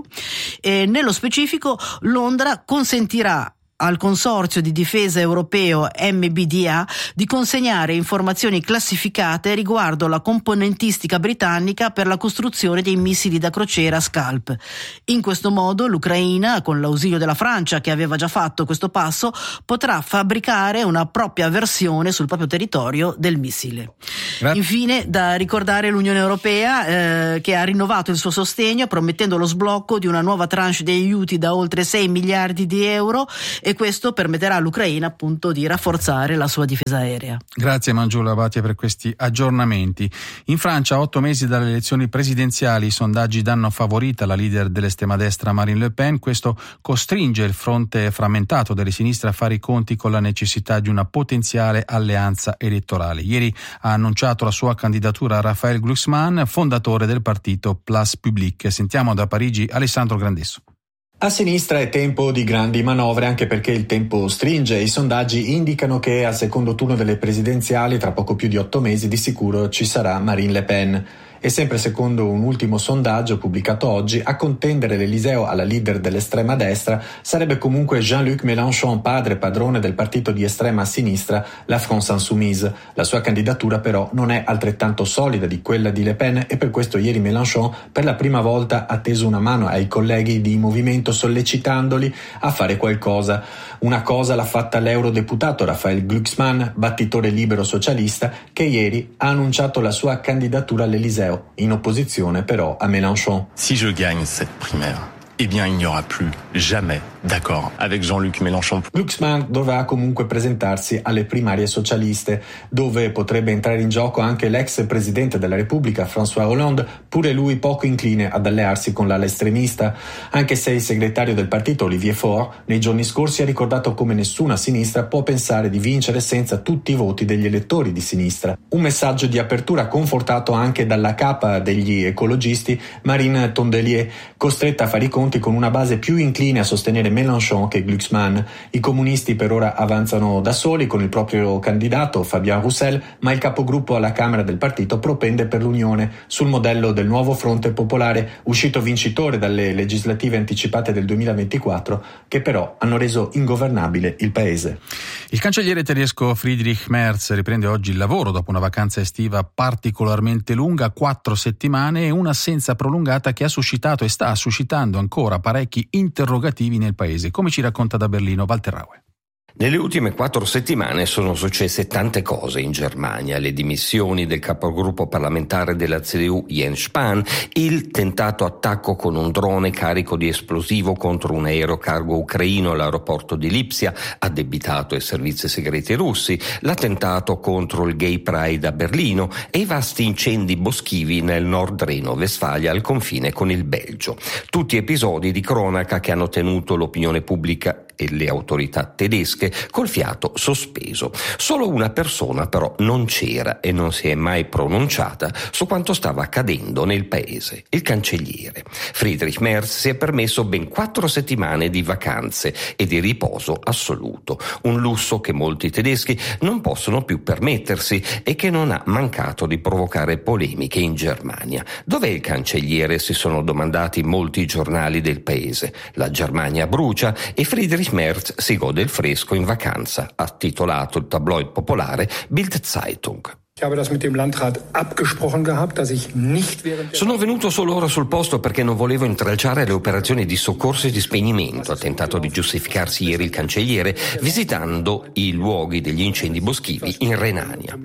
e nello specifico Londra consentirà al consorzio di difesa europeo M B D A di consegnare informazioni classificate riguardo la componentistica britannica per la costruzione dei missili da crociera Scalp. In questo modo l'Ucraina, con l'ausilio della Francia che aveva già fatto questo passo, potrà fabbricare una propria versione sul proprio territorio del missile. Grazie. Infine, da ricordare l'Unione Europea eh, che ha rinnovato il suo sostegno promettendo lo sblocco di una nuova tranche di aiuti da oltre sei miliardi di euro, e questo permetterà all'Ucraina appunto di rafforzare la sua difesa aerea. Grazie Mangiula Bhatia per questi aggiornamenti. In Francia, a otto mesi dalle elezioni presidenziali, i sondaggi danno favorita la leader dell'estrema destra Marine Le Pen. Questo costringe il fronte frammentato delle sinistre a fare i conti con la necessità di una potenziale alleanza elettorale. Ieri ha annunciato la sua candidatura Raphaël Glucksmann, fondatore del partito Place Publique. Sentiamo da Parigi Alessandro Grandesso. A sinistra è tempo di grandi manovre, anche perché il tempo stringe. I sondaggi indicano che al secondo turno delle presidenziali, tra poco più di otto mesi, di sicuro ci sarà Marine Le Pen. E sempre secondo un ultimo sondaggio pubblicato oggi, a contendere l'Eliseo alla leader dell'estrema destra sarebbe comunque Jean-Luc Mélenchon, padre padrone del partito di estrema sinistra, la France Insoumise. La sua candidatura però non è altrettanto solida di quella di Le Pen, e per questo ieri Mélenchon per la prima volta ha teso una mano ai colleghi di movimento sollecitandoli a fare qualcosa. Una cosa l'ha fatta l'eurodeputato Raphaël Glucksmann, battitore libero socialista, che ieri ha annunciato la sua candidatura all'Eliseo, in opposizione però a Mélenchon. Si je gagne cette primaire, eh bien il n'y aura plus jamais d'accord avec Jean-Luc Mélenchon. Glucksmann dovrà comunque presentarsi alle primarie socialiste, dove potrebbe entrare in gioco anche l'ex presidente della Repubblica François Hollande, pure lui poco incline ad allearsi con l'ala estremista, anche se il segretario del partito Olivier Faure nei giorni scorsi ha ricordato come nessuna sinistra può pensare di vincere senza tutti i voti degli elettori di sinistra. Un messaggio di apertura confortato anche dalla capa degli ecologisti Marine Tondelier, costretta a fare i conti con una base più incline a sostenere Mélenchon che Glucksmann. I comunisti per ora avanzano da soli con il proprio candidato Fabien Roussel, ma il capogruppo alla Camera del partito propende per l'Unione sul modello del nuovo Fronte Popolare, uscito vincitore dalle legislative anticipate del duemilaventiquattro, che però hanno reso ingovernabile il paese. Il cancelliere tedesco Friedrich Merz riprende oggi il lavoro dopo una vacanza estiva particolarmente lunga, quattro settimane, e un'assenza prolungata che ha suscitato e sta suscitando ancora parecchi interrogativi nel paese, come ci racconta da Berlino Walter Raue. Nelle ultime quattro settimane sono successe tante cose in Germania: le dimissioni del capogruppo parlamentare della C D U Jens Spahn, il tentato attacco con un drone carico di esplosivo contro un aerocargo ucraino all'aeroporto di Lipsia, addebitato ai servizi segreti russi, l'attentato contro il Gay Pride a Berlino e i vasti incendi boschivi nel Nord Reno-Vestfalia al confine con il Belgio. Tutti episodi di cronaca che hanno tenuto l'opinione pubblica e le autorità tedesche col fiato sospeso. Solo una persona però non c'era e non si è mai pronunciata su quanto stava accadendo nel paese: il cancelliere. Friedrich Merz si è permesso ben quattro settimane di vacanze e di riposo assoluto, un lusso che molti tedeschi non possono più permettersi e che non ha mancato di provocare polemiche in Germania. Dov'è il cancelliere? Si sono domandati molti giornali del paese. La Germania brucia e Friedrich Merz si gode il fresco in vacanza, ha titolato il tabloid popolare Bild Zeitung. Sono venuto solo ora sul posto perché non volevo intralciare le operazioni di soccorso e di spegnimento, ha tentato di giustificarsi ieri il cancelliere visitando i luoghi degli incendi boschivi in Renania.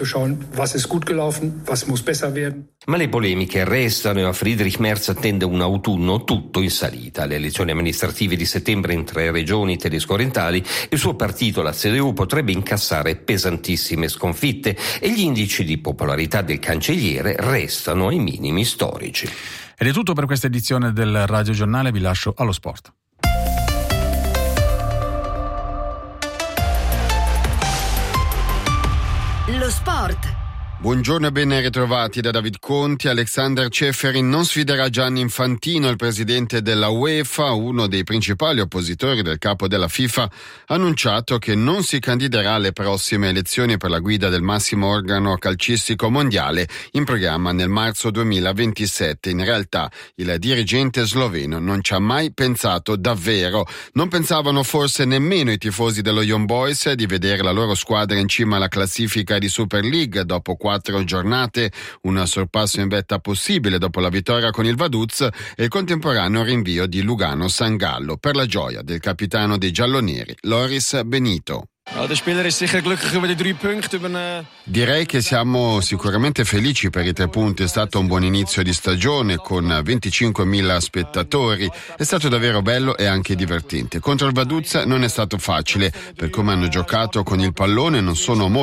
Ma le polemiche restano e a Friedrich Merz attende un autunno tutto in salita. Le elezioni amministrative di settembre in tre regioni tedesco-orientali, il suo partito, la C D U, potrebbe incassare pesantissime sconfitte e gli indici di popolarità del cancelliere restano ai minimi storici. Ed è tutto per questa edizione del Radio Giornale, vi lascio allo sport. Lo sport. Buongiorno e ben ritrovati da David Conti. Alexander Ceferin non sfiderà Gianni Infantino, il presidente della UEFA, uno dei principali oppositori del capo della FIFA, ha annunciato che non si candiderà alle prossime elezioni per la guida del massimo organo calcistico mondiale in programma nel marzo duemilaventisette. In realtà il dirigente sloveno non ci ha mai pensato davvero. Non pensavano forse nemmeno i tifosi dello Young Boys di vedere la loro squadra in cima alla classifica di Super League dopo quattro giornate, un sorpasso in vetta possibile dopo la vittoria con il Vaduz e il contemporaneo rinvio di Lugano-San Gallo, per la gioia del capitano dei gialloneri, Loris Benito. Direi che siamo sicuramente felici per i tre punti, è stato un buon inizio di stagione con venticinquemila spettatori, è stato davvero bello e anche divertente. Contro il Vaduz non è stato facile, per come hanno giocato con il pallone non sono molto